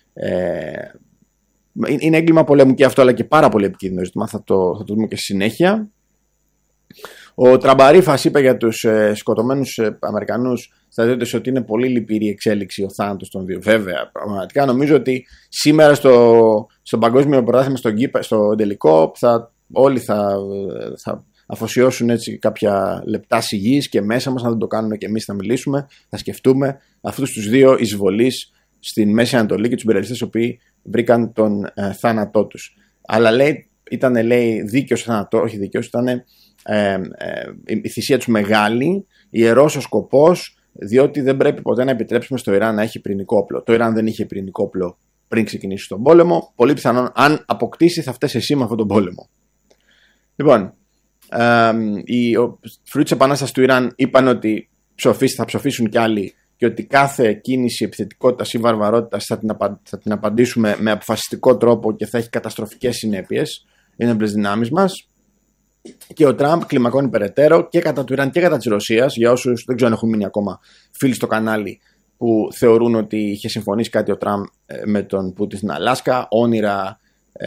Είναι έγκλημα πολέμου και αυτό, αλλά και πάρα πολύ επικίνδυνο ζήτημα. Θα το δούμε και στη συνέχεια. Ο Τραμπαρίφας είπε για τους σκοτωμένους Αμερικανούς στρατιώτες ότι είναι πολύ λυπηρή εξέλιξη ο θάνατος των δύο. Βέβαια, πραγματικά νομίζω ότι σήμερα στο παγκόσμιο πρωτάθλημα, στο τελικό, όλοι θα αφοσιώσουν έτσι κάποια λεπτά σιγής, και μέσα μας, να δεν το κάνουμε και εμείς, θα μιλήσουμε, θα σκεφτούμε αυτούς τους δύο εισβολείς στην Μέση Ανατολή και τους υπερελιστές, οι οποίοι βρήκαν τον θάνατό τους. Αλλά ήταν δίκαιος ο θάνατος, όχι δίκαιος, ήταν η θυσία τους μεγάλη, ιερός ο σκοπός, διότι δεν πρέπει ποτέ να επιτρέψουμε στο Ιράν να έχει πυρηνικό όπλο. Το Ιράν δεν είχε πυρηνικό όπλο πριν ξεκινήσει τον πόλεμο. Πολύ πιθανόν, αν αποκτήσει, θα φταίει εσύ με αυτόν τον πόλεμο. Λοιπόν, οι φρουροί της Επανάστασης του Ιράν είπαν ότι θα ψοφήσουν κι άλλοι, και ότι κάθε κίνηση επιθετικότητας ή βαρβαρότητας θα την απαντήσουμε με αποφασιστικό τρόπο και θα έχει καταστροφικές συνέπειες. Είναι έμπλες δυνάμεις μας. Και ο Τραμπ κλιμακώνει περαιτέρω και κατά του Ιράν και κατά της Ρωσίας. Για όσους δεν ξέρω αν έχουν μείνει ακόμα φίλοι στο κανάλι που θεωρούν ότι είχε συμφωνήσει κάτι ο Τραμπ με τον Πούτιν στην Αλάσκα, όνειρα,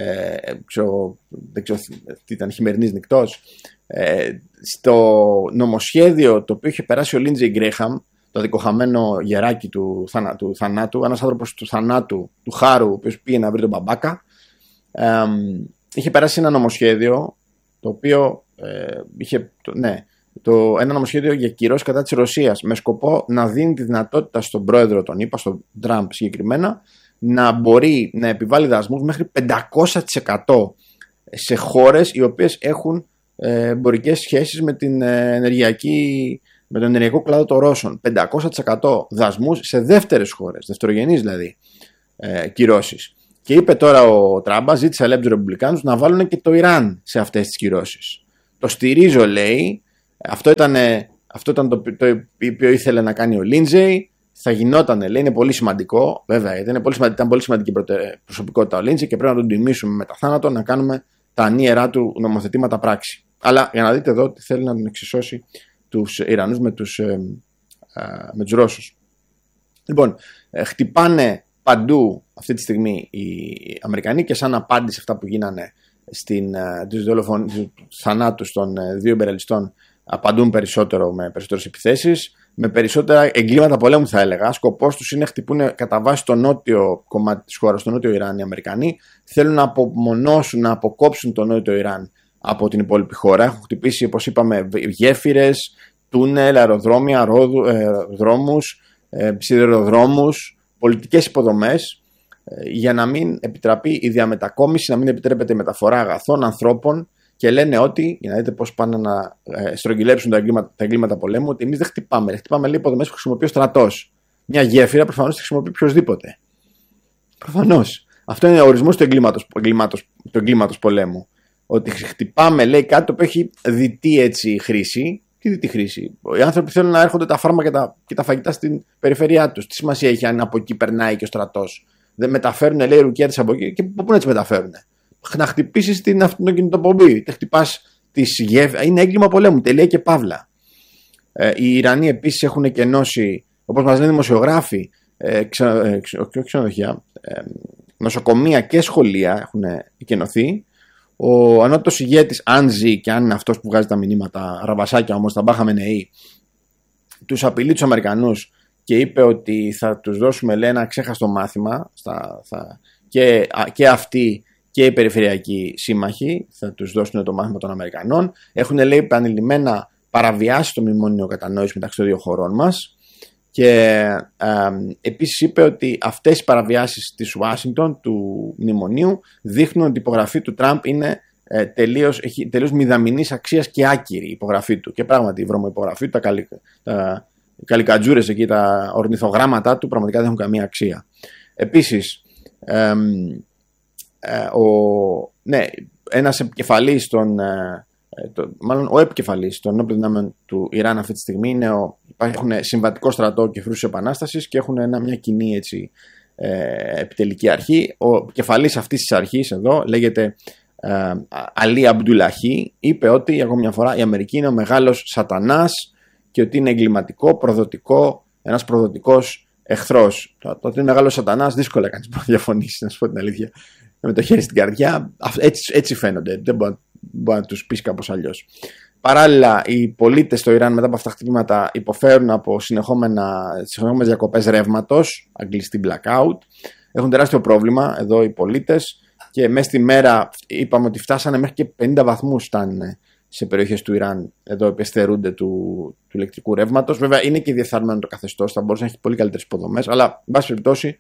δεν ξέρω τι ήταν, χειμερινής νυχτός. Στο νομοσχέδιο το οποίο είχε περάσει ο Λίντζεϊ Γκρέχαμ, το δικοχαμένο γεράκι του θανάτου, ένας άνθρωπος του θανάτου, του χάρου, ο οποίος πήγε να βρει τον μπαμπάκα, είχε περάσει ένα νομοσχέδιο το οποίο ένα νομοσχέδιο για κυρώσεις κατά της Ρωσίας, με σκοπό να δίνει τη δυνατότητα στον πρόεδρο, τον είπα, στον Τραμπ συγκεκριμένα, να μπορεί να επιβάλλει δασμούς μέχρι 500% σε χώρες οι οποίες έχουν εμπορικές σχέσεις με τον ενεργειακό κλάδο των Ρώσων. 500% δασμούς σε δεύτερες χώρες, δευτερογενείς δηλαδή κυρώσεις. Και είπε τώρα ο Τραμπ, ζήτησε λέει, τους Ρεπουμπλικάνους να βάλουν και το Ιράν σε αυτές τις κυρώσεις. Το στηρίζω, λέει. Αυτό ήταν το οποίο ήθελε να κάνει ο Λίντζεϊ. θα γινόταν, λέει, είναι πολύ σημαντικό. Βέβαια, ήταν πολύ σημαντική προσωπικότητα ο Λίντζε και πρέπει να τον τιμήσουμε με τα θάνατο, να κάνουμε τα ανίερά του νομοθετήματα πράξη. Αλλά για να δείτε εδώ ότι θέλει να τον εξισώσει τους Ιρανούς με τους Ρώσους. Λοιπόν, χτυπάνε παντού αυτή τη στιγμή οι Αμερικανοί και σαν απάντηση σε αυτά που γίνανε στους θανάτους των δύο υπερελιστών, απαντούν περισσότερο με περισσότερες επιθέσεις, με περισσότερα εγκλήματα πολέμου θα έλεγα. Σκοπός τους είναι να χτυπούν κατά βάση το νότιο κομμάτι της χώρας, το νότιο Ιράν οι Αμερικανοί. Θέλουν να απομονώσουν, να αποκόψουν το νότιο Ιράν από την υπόλοιπη χώρα. Έχουν χτυπήσει, όπως είπαμε, γέφυρες, τούνελ, αεροδρόμια, δρόμους, σιδηροδρόμους, πολιτικές υποδομές, για να μην επιτραπεί η διαμετακόμιση, να μην επιτρέπεται η μεταφορά αγαθών, ανθρώπων. Και λένε ότι, για να δείτε πώς πάνε να στρογγυλέψουν τα εγκλήματα πολέμου, ότι εμείς δεν χτυπάμε. Χτυπάμε, λέει, υποδομές που χρησιμοποιεί ο στρατός. Μια γέφυρα προφανώς τη χρησιμοποιεί οποιοδήποτε. Προφανώς. Αυτό είναι ο ορισμός του εγκλήματος πολέμου. Ότι χτυπάμε, λέει, κάτι το οποίο έχει διτή έτσι χρήση. Τι διτή χρήση. Οι άνθρωποι θέλουν να έρχονται τα φάρμακα και τα φαγητά στην περιφέρειά τους. Τι σημασία έχει αν από εκεί περνάει και ο στρατός. Δεν μεταφέρουν, λέει, ρουκέτες από εκεί και πού να τις μεταφέρουν. Να χτυπήσεις την αυτοκινητοπομπή. Χτυπάς τις γέφυρες. Είναι έγκλημα πολέμου. Τελεία και παύλα. Οι Ιρανοί επίσης έχουν εκενώσει, όπως μας λένε δημοσιογράφοι, ξενοδοχεία, νοσοκομεία και σχολεία έχουν εκενωθεί. Ο ανώτατος ηγέτης, αν ζει και αν είναι αυτός που βγάζει τα μηνύματα, ραβασάκια όμως, τα μπάχαμε νεοί, τους απειλεί τους Αμερικανούς και είπε ότι θα τους δώσουμε, λέει, ένα ξέχαστο μάθημα και αυτοί και οι περιφερειακοί σύμμαχοι θα τους δώσουν το μάθημα των Αμερικανών. Έχουν, λέει, επανειλημμένα παραβιάσει το μνημόνιο κατανόησης μεταξύ των δύο χωρών μας και επίσης είπε ότι αυτές οι παραβιάσεις της Ουάσιγκτον του μνημονίου δείχνουν ότι η υπογραφή του Τραμπ είναι τελείως μηδαμινής αξίας και άκυρη η υπογραφή του. Και πράγματι η βρωμοϋπογραφή του, τα καλικατζούρες εκεί, τα ορνηθογράμματα του πραγματικά δεν έχουν καμία αξία. Επίσης, ένας επικεφαλής ο επικεφαλής των όπλων δυνάμεων του Ιράν αυτή τη στιγμή έχουν συμβατικό στρατό και φρούσεις επανάστασης και έχουν μια κοινή έτσι, επιτελική αρχή. Ο επικεφαλής αυτής της αρχής εδώ λέγεται Αλί Αμπντουλαχί, είπε ότι ακόμη μια φορά η Αμερική είναι ο μεγάλος σατανάς και ότι είναι εγκληματικό, προδοτικό, ένας προδοτικός εχθρός. Το ότι είναι μεγάλος σατανάς δύσκολα κανείς να διαφωνήσει, να σου πω την αλήθεια. Με το χέρι στην καρδιά, έτσι φαίνονται. Δεν μπορεί να τους πεις κάπως αλλιώς. Παράλληλα, οι πολίτες στο Ιράν μετά από αυτά τα χτυπήματα υποφέρουν από συνεχόμενες διακοπές ρεύματος, αγγλιστή blackout. Έχουν τεράστιο πρόβλημα εδώ οι πολίτες και μέσα στη μέρα είπαμε ότι φτάσανε μέχρι και 50 βαθμούς φτάνουν σε περιοχές του Ιράν εδώ που στερούνται του ηλεκτρικού ρεύματος. Βέβαια είναι και διεφθαρμένο το καθεστώς, θα μπορούσε να έχει πολύ καλύτερες υποδομές, αλλά εν πάση περιπτώσει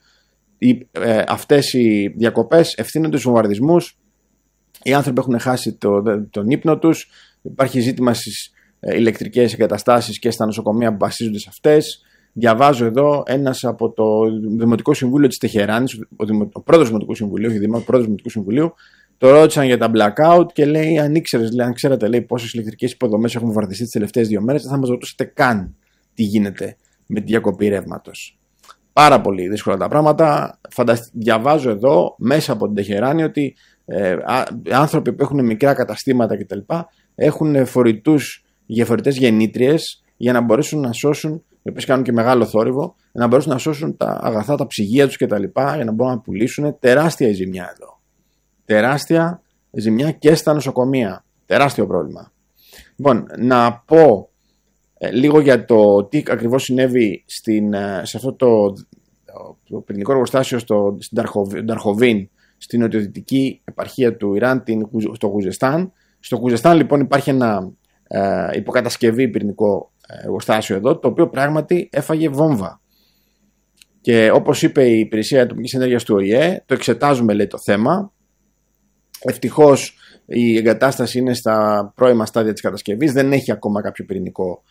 αυτές οι διακοπές ευθύνονται στους βομβαρδισμούς. Οι άνθρωποι έχουν χάσει τον ύπνο τους. Υπάρχει ζήτημα στις ηλεκτρικές εγκαταστάσεις και στα νοσοκομεία που βασίζονται σε αυτές. Διαβάζω εδώ ένας από το Δημοτικό Συμβούλιο της Τεχεράνης, ο πρόεδρος του Δημοτικού Συμβουλίου, όχι πρόεδρος του Δημοτικού Συμβουλίου, το ρώτησαν για τα blackout και λέει: αν ξέρατε, λέει, πόσες ηλεκτρικές υποδομές έχουν βομβαρδιστεί τις τελευταίες 2 μέρες, δεν θα μας ρωτούσατε καν τι γίνεται με τη διακοπή ρεύματος. Πάρα πολύ δύσκολα τα πράγματα. Διαβάζω εδώ μέσα από την Τεχεράνη ότι άνθρωποι που έχουν μικρά καταστήματα κτλ. Έχουν φορητές γεννήτριες για να μπορέσουν να σώσουν, οι οποίες κάνουν και μεγάλο θόρυβο, να μπορέσουν να σώσουν τα αγαθά, τα ψυγεία τους κτλ. Για να μπορούν να πουλήσουν. Τεράστια η ζημιά εδώ. Τεράστια ζημιά και στα νοσοκομεία. Τεράστιο πρόβλημα. Λοιπόν, να πω λίγο για το τι ακριβώς συνέβη σε αυτό το πυρηνικό εργοστάσιο στην Ταρχοβίν, στην νοτιοδυτική επαρχία του Ιράν, στο Γουζεστάν. Στο Γουζεστάν λοιπόν υπάρχει ένα υποκατασκευή πυρηνικό εργοστάσιο εδώ, το οποίο πράγματι έφαγε βόμβα. Και όπως είπε η Υπηρεσία Ατομικής Ενέργειας του ΟΗΕ, το εξετάζουμε, λέει, το θέμα. Ευτυχώς η εγκατάσταση είναι στα πρώιμα στάδια της κατασκευής, δεν έχει ακόμα κάποιο πυρηνικό,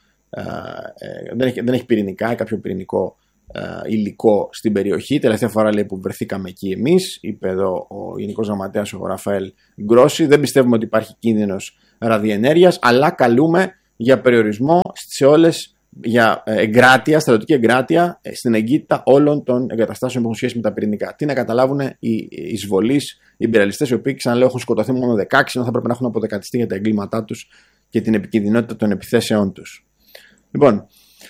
δεν έχει πυρηνικά ή κάποιο πυρηνικό υλικό στην περιοχή. Τελευταία φορά, λέει, που βρεθήκαμε εκεί εμείς, είπε εδώ ο Γενικός Γραμματέας ο Ραφαέλ Γκρόσι, δεν πιστεύουμε ότι υπάρχει κίνδυνος ραδιενέργειας, αλλά καλούμε για περιορισμό σε όλες για στρατιωτική εγκράτεια στην εγκύτητα όλων των εγκαταστάσεων που έχουν σχέση με τα πυρηνικά. Τι να καταλάβουν οι εισβολείς, οι ιμπεριαλιστές, οι οποίοι, ξαναλέω, έχουν σκοτωθεί μόνο 16, ενώ θα πρέπει να έχουν αποδεκατιστεί για τα εγκλήματά τους και την επικινδυνότητα των επιθέσεών τους. Λοιπόν,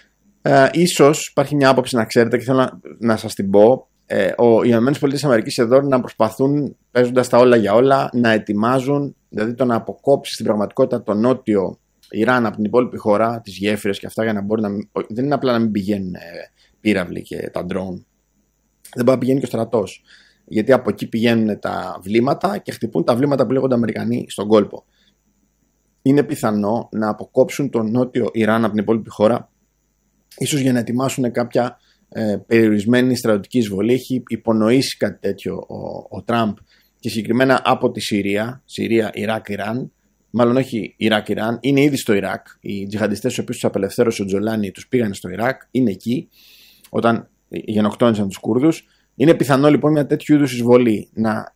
ίσως υπάρχει μια άποψη, να ξέρετε, και θέλω να σας την πω. Οι ΗΠΑ εδώ να προσπαθούν, παίζοντας τα όλα για όλα, να ετοιμάζουν, δηλαδή το να αποκόψει στην πραγματικότητα το νότιο Ιράν από την υπόλοιπη χώρα, τις γέφυρες και αυτά, για να μπορεί να. Δεν είναι απλά να μην πηγαίνουν πύραυλοι και τα ντρόουν. Δεν μπορεί να πηγαίνει και ο στρατός. Γιατί από εκεί πηγαίνουν τα βλήματα και χτυπούν τα βλήματα που λέγονται Αμερικανοί στον κόλπο. Είναι πιθανό να αποκόψουν το νότιο Ιράν από την υπόλοιπη χώρα, ίσως για να ετοιμάσουν κάποια περιορισμένη στρατιωτική εισβολή. Έχει υπονοήσει κάτι τέτοιο ο Τραμπ, και συγκεκριμένα από τη Συρία, Ιράκ, Ιράν. Μάλλον όχι Ιράκ, Ιράν, είναι ήδη στο Ιράκ. Οι τζιχαντιστές, τους οποίους τους απελευθέρωσε ο Τζολάνι, τους πήγανε στο Ιράκ, είναι εκεί, όταν γενοκτόνησαν τους Κούρδους. Είναι πιθανό λοιπόν μια τέτοιου είδους εισβολή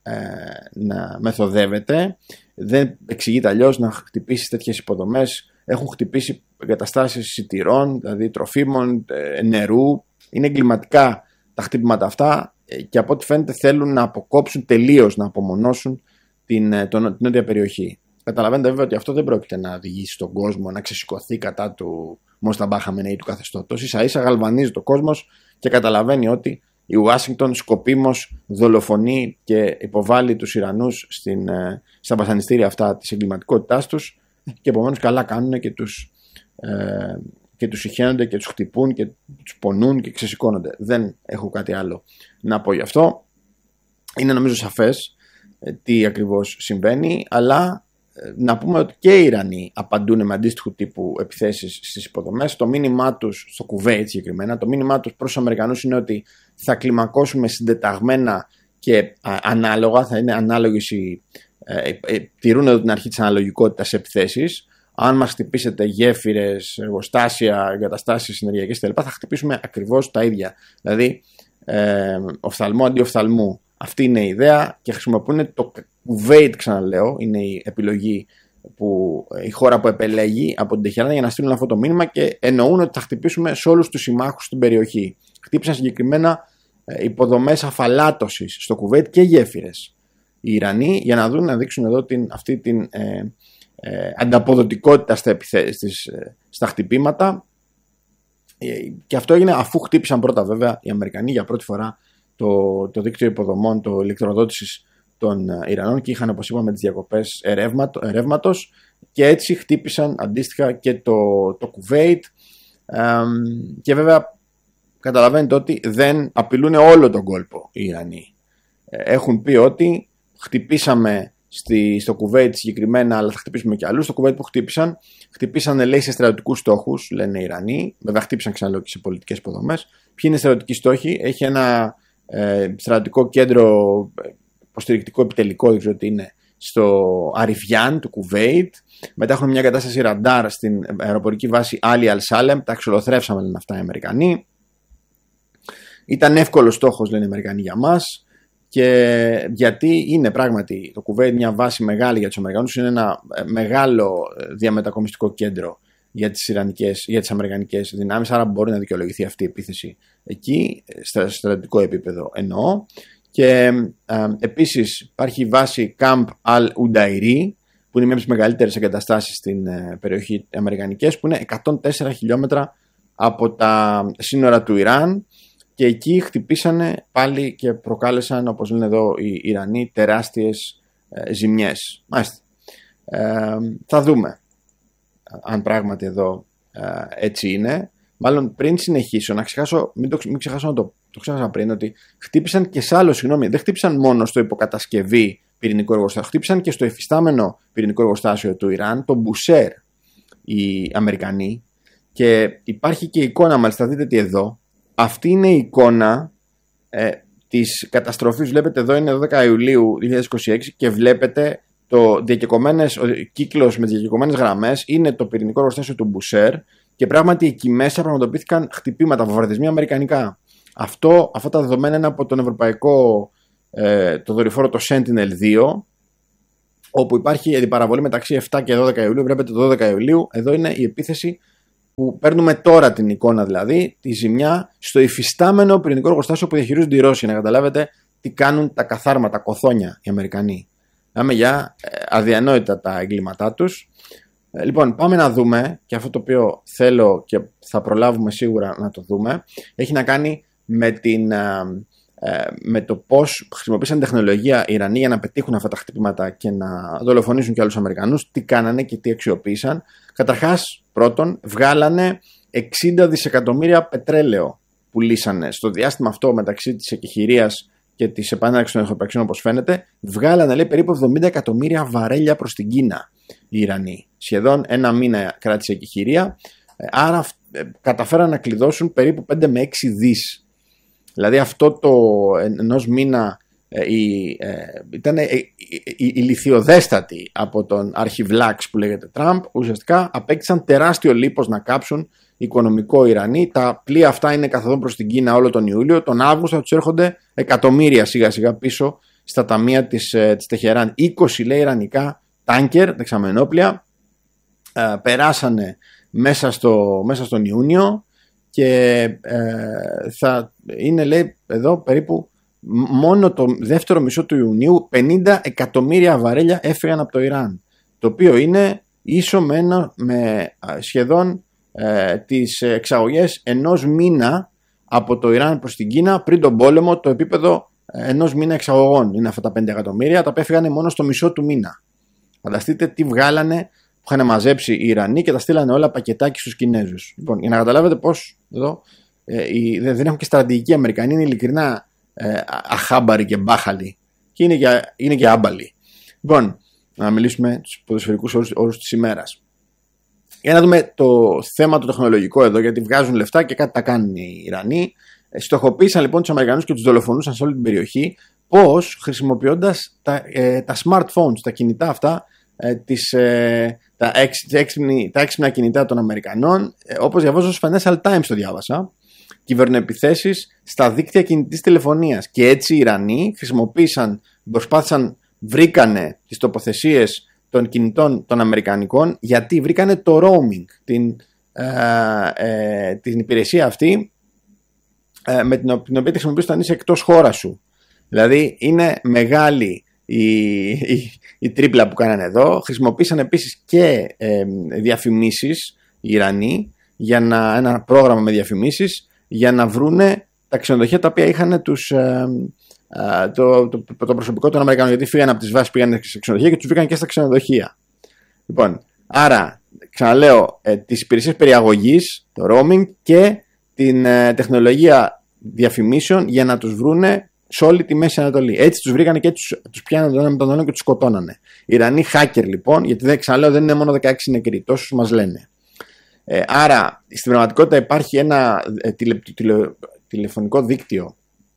να μεθοδεύεται. Δεν εξηγείται αλλιώς να χτυπήσει τέτοιες υποδομές. Έχουν χτυπήσει εγκαταστάσεις σιτηρών, δηλαδή τροφίμων, νερού. Είναι εγκληματικά τα χτύπηματα αυτά, και από ό,τι φαίνεται θέλουν να αποκόψουν τελείως, να απομονώσουν την νότια περιοχή. Καταλαβαίνετε βέβαια ότι αυτό δεν πρόκειται να οδηγήσει τον κόσμο να ξεσηκωθεί κατά του Μοσταμπά Χαμενεή, του καθεστώτος. Ίσα-ίσα γαλβανίζει το κόσμος και καταλαβαίνει ότι η Ουάσιγκτον σκοπίμως δολοφονεί και υποβάλλει τους Ιρανούς στα βασανιστήρια αυτά της εγκληματικότητάς τους, και επομένως καλά κάνουν και τους συχαίνονται και τους χτυπούν και τους πονούν και ξεσηκώνονται. Δεν έχω κάτι άλλο να πω γι' αυτό. Είναι νομίζω σαφές τι ακριβώς συμβαίνει, αλλά να πούμε ότι και οι Ιρανοί απαντούν με αντίστοιχου τύπου επιθέσεις στις υποδομές. Το μήνυμά τους, στο Κουβέιτ συγκεκριμένα, το μήνυμά τους προς τους Αμερικανούς είναι ότι θα κλιμακώσουμε συντεταγμένα και ανάλογα, θα είναι ανάλογες τηρούν εδώ την αρχή της αναλογικότητας σε επιθέσεις. Αν μας χτυπήσετε γέφυρες, εργοστάσια, εγκαταστάσεις ενεργειακές κτλ., θα χτυπήσουμε ακριβώς τα ίδια. Δηλαδή, οφθαλμό αντί οφθαλμού. Αυτή είναι η ιδέα, και χρησιμοποιούν το Κουβέιτ, ξαναλέω, είναι η επιλογή, η χώρα που επελέγει από την Τεχεράνη για να στείλουν αυτό το μήνυμα, και εννοούν ότι θα χτυπήσουμε σε όλους τους συμμάχους στην περιοχή. Χτύπησαν συγκεκριμένα υποδομές αφαλάτωσης στο Κουβέιτ και γέφυρες οι Ιρανοί, για να δείξουν εδώ αυτή την ανταποδοτικότητα στα χτυπήματα, και αυτό έγινε αφού χτύπησαν πρώτα βέβαια οι Αμερικανοί για πρώτη φορά το δίκτυο υποδομών, το ηλεκτροδότησης των Ιρανών, και είχαν, όπως είπαμε, τις διακοπές ρεύματος, και έτσι χτύπησαν αντίστοιχα και το Κουβέιτ, και βέβαια καταλαβαίνετε ότι δεν απειλούν όλο τον κόλπο οι Ιρανοί. Έχουν πει ότι χτυπήσαμε στο Κουβέιτ συγκεκριμένα, αλλά θα χτυπήσουμε και αλλού. Στο Κουβέιτ που χτυπήσαν, λέει, σε στρατιωτικούς στόχους, λένε οι Ιρανοί. Βέβαια, χτύπησαν, ξαναλέω, και σε πολιτικές υποδομές. Ποιοι είναι οι στρατιωτικοί στόχοι? Έχει ένα στρατιωτικό κέντρο υποστηρικτικό επιτελικό, δεν ξέρω τι είναι, στο Αριφιάν του Κουβέιτ. Μετά έχουν μια κατάσταση ραντάρ στην αεροπορική βάση Άλι Αλ-Σάλεμ. Τα ξολοθρεύσαμε, λένε αυτά οι Αμερικανοί. Ήταν εύκολος στόχος, λένε οι Αμερικανοί, για μας. Και γιατί είναι πράγματι το Κουβέιτ μια βάση μεγάλη για τους Αμερικανούς, είναι ένα μεγάλο διαμετακομιστικό κέντρο για τις αμερικανικές δυνάμεις, άρα μπορεί να δικαιολογηθεί αυτή η επίθεση εκεί, στο στρατιωτικό επίπεδο εννοώ. Και επίσης υπάρχει η βάση Camp Al-Udairi, που είναι μια από τις μεγαλύτερες εγκαταστάσεις στην περιοχή αμερικανικές, που είναι 104 χιλιόμετρα από τα σύνορα του Ιράν. Και εκεί χτυπήσανε πάλι και προκάλεσαν, όπως λένε εδώ οι Ιρανοί, τεράστιες ζημιές. Μάλιστα. Θα δούμε αν πράγματι εδώ έτσι είναι. Μάλλον πριν συνεχίσω, μην ξεχάσω να το ξέχασα πριν, ότι χτύπησαν και σε άλλο, δεν χτύπησαν μόνο στο υποκατασκευή πυρηνικό εργοστάσιο, χτύπησαν και στο εφιστάμενο πυρηνικό εργοστάσιο του Ιράν, το Μπουσέρ, οι Αμερικανοί. Και υπάρχει και εικόνα, μάλιστα δείτε τι εδώ. Αυτή είναι η εικόνα της καταστροφής. Βλέπετε εδώ είναι 12 Ιουλίου 2026 και βλέπετε ο κύκλος με τις διακεκομένες γραμμές είναι το πυρηνικό εργοστάσιο του Μπουσέρ, και πράγματι εκεί μέσα πραγματοποιήθηκαν χτυπήματα, βομβαρδισμοί αμερικανικά. Αυτά τα δεδομένα είναι από τον ευρωπαϊκό το δορυφόρο το Sentinel-2, όπου υπάρχει αντιπαραβολή μεταξύ 7 και 12 Ιουλίου. Βλέπετε το 12 Ιουλίου, εδώ είναι η επίθεση που παίρνουμε τώρα την εικόνα, δηλαδή τη ζημιά στο υφιστάμενο πυρηνικό εργοστάσιο που διαχειρίζονται οι Ρώσοι. Να καταλάβετε τι κάνουν τα καθάρματα, τα κοθόνια οι Αμερικανοί. Μιλάμε για αδιανόητα τα εγκλήματά τους. Λοιπόν, πάμε να δούμε, και αυτό το οποίο θέλω και θα προλάβουμε σίγουρα να το δούμε, έχει να κάνει με το πώς χρησιμοποίησαν τεχνολογία οι Ιρανοί για να πετύχουν αυτά τα χτυπήματα και να δολοφονήσουν και άλλους Αμερικανούς, τι κάνανε και τι αξιοποίησαν. Καταρχάς, πρώτον, βγάλανε 60 δισεκατομμύρια πετρέλαιο που λύσανε στο διάστημα αυτό μεταξύ της εκεχηρίας και της επανάληψης των εχθροπραξιών, όπως φαίνεται. Βγάλανε, λέει, περίπου 70 εκατομμύρια βαρέλια προς την Κίνα οι Ιρανοί. Σχεδόν ένα μήνα κράτησε η εκεχηρία, άρα καταφέραν να κλειδώσουν περίπου 5 με 6 δις. Δηλαδή αυτό το ενός μήνα ήταν η λιθιοδέστατη από τον αρχιβλάξ που λέγεται Τραμπ. Ουσιαστικά απέκτησαν τεράστιο λίπος να κάψουν οικονομικό Ιρανοί. Τα πλοία αυτά είναι καθοδόν προς την Κίνα όλο τον Ιούλιο. Τον Αύγουστο θα τους έρχονται εκατομμύρια σιγά σιγά πίσω στα ταμεία της Τεχεράν. 20, λέει, ιρανικά τάνκερ, δεξαμενόπλια, περάσανε μέσα στον Ιούνιο και θα είναι, λέει, εδώ περίπου μόνο το δεύτερο μισό του Ιουνίου 50 εκατομμύρια βαρέλια έφυγαν από το Ιράν, το οποίο είναι ίσο με σχεδόν τις εξαγωγές ενός μήνα από το Ιράν προς την Κίνα πριν τον πόλεμο. Το επίπεδο ενός μήνα εξαγωγών είναι αυτά τα 5 εκατομμύρια, τα οποία έφυγαν μόνο στο μισό του μήνα. Φανταστείτε τι βγάλανε που είχαν μαζέψει οι Ιρανοί και τα στείλανε όλα πακετάκι στους Κινέζους. Λοιπόν, για να καταλάβετε πώς εδώ δεν έχουν και στρατηγική Αμερικανοί, είναι ειλικρινά αχάμπαροι και μπάχαλοι και είναι και άμπαλοι. Λοιπόν, να μιλήσουμε τους ποδοσφαιρικούς όρους της ημέρας. Για να δούμε το θέμα το τεχνολογικό εδώ, γιατί βγάζουν λεφτά και κάτι τα κάνουν οι Ιρανοί. Στοχοποίησαν λοιπόν τους Αμερικανούς και τους δολοφονούσαν σε όλη την περιοχή. Πώς? Χρησιμοποιώντας τα smartphones, τα κινητά αυτά, τα έξυπνα κινητά των Αμερικανών, όπως διαβάζω στο Financial Times το διάβασα, κυβερνοεπιθέσεις στα δίκτυα κινητής τηλεφωνίας. Και έτσι οι Ιρανοί βρήκανε τις τοποθεσίες των κινητών των Αμερικανικών, γιατί βρήκανε το roaming, την υπηρεσία αυτή με την οποία τη χρησιμοποιείς όταν είσαι εκτός χώρα σου. Δηλαδή είναι μεγάλη η τρίπλα που κάνανε εδώ. Χρησιμοποίησαν επίσης και διαφημίσεις οι Ιρανοί, ένα πρόγραμμα με διαφημίσεις για να βρούνε τα ξενοδοχεία τα οποία είχαν το προσωπικό των Αμερικανών, γιατί φύγανε από τις βάσεις, πήγανε σε ξενοδοχεία και τους βρήκαν και στα ξενοδοχεία. Λοιπόν, άρα ξαναλέω, τις υπηρεσίες περιαγωγής, το roaming και την τεχνολογία διαφημίσεων για να τους βρούνε σε όλη τη Μέση Ανατολή. Έτσι τους βρήκανε και τους πιάνανε τον ένα με τον άλλο και τους σκοτώνανε. Οι Ιρανοί hacker λοιπόν, γιατί ξαναλέω δεν είναι μόνο 16 νεκροί, τόσους μας λένε. Άρα στην πραγματικότητα υπάρχει ένα τηλεφωνικό δίκτυο,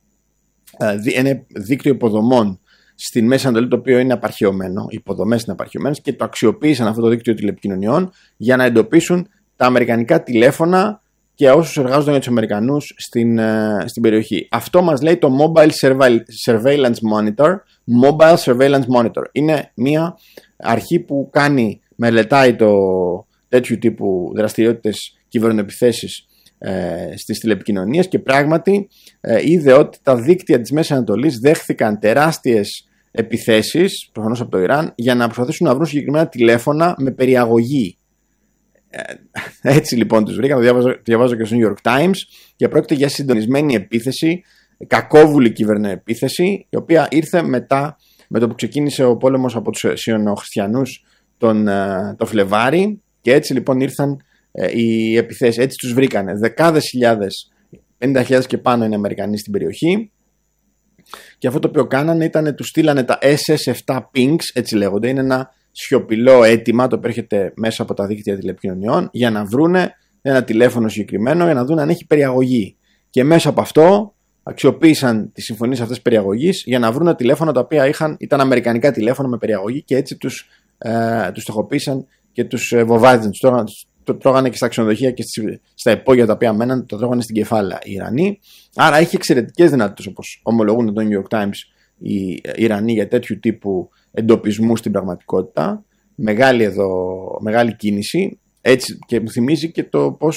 ένα δίκτυο υποδομών στην Μέση Ανατολή, το οποίο είναι απαρχαιωμένο, οι υποδομές είναι απαρχαιωμένες, και το αξιοποίησαν αυτό το δίκτυο τηλεπικοινωνιών για να εντοπίσουν τα αμερικανικά τηλέφωνα και όσους εργάζονταν για τους Αμερικανούς στην περιοχή. Αυτό μας λέει το Mobile Surveillance Monitor. Mobile Surveillance Monitor είναι μια αρχή που μελετάει τέτοιου τύπου δραστηριότητες, κυβερνοεπιθέσεις στις τηλεπικοινωνίες, και πράγματι είδε ότι τα δίκτυα της Μέσης Ανατολής δέχθηκαν τεράστιες επιθέσεις, προφανώς από το Ιράν, για να προσπαθήσουν να βρουν συγκεκριμένα τηλέφωνα με περιαγωγή. Έτσι λοιπόν τους βρήκαν, το διαβάζω και στο New York Times, και πρόκειται για συντονισμένη επίθεση, κακόβουλη κυβερνοεπίθεση, η οποία ήρθε μετά με το που ξεκίνησε ο πόλεμος από τους Σιωνοχριστιανούς το Φλεβάρι, και έτσι λοιπόν ήρθαν οι επιθέσεις. Έτσι τους βρήκανε δεκάδες χιλιάδες, 50.000 και πάνω είναι Αμερικανοί στην περιοχή, και αυτό το οποίο κάνανε ήταν τους στείλανε τα SS7 pings, έτσι λέγονται, είναι ένα σιωπηλό αίτημα το οποίο έρχεται μέσα από τα δίκτυα τηλεπικοινωνιών για να βρούνε ένα τηλέφωνο συγκεκριμένο, για να δουν αν έχει περιαγωγή, και μέσα από αυτό αξιοποίησαν τις συμφωνίες αυτές περιαγωγής για να βρούνε τηλέφωνα τα οποία ήταν αμερικανικά τηλέφωνα με περιαγωγή, και έτσι τους στοχοποίησαν και τους βοβάδιζαν, το τρώγανε και στα ξενοδοχεία και στα υπόγεια τα οποία μέναν, το τρώγανε στην κεφάλα οι Ιρανοί. Άρα έχει εξαιρετικές δυνατότητες, όπως ομολογούν το New York Times οι Ιρανοί, για τέτοιου τύπου εντοπισμού στην πραγματικότητα. Μεγάλη κίνηση. Έτσι, και μου θυμίζει και το πώς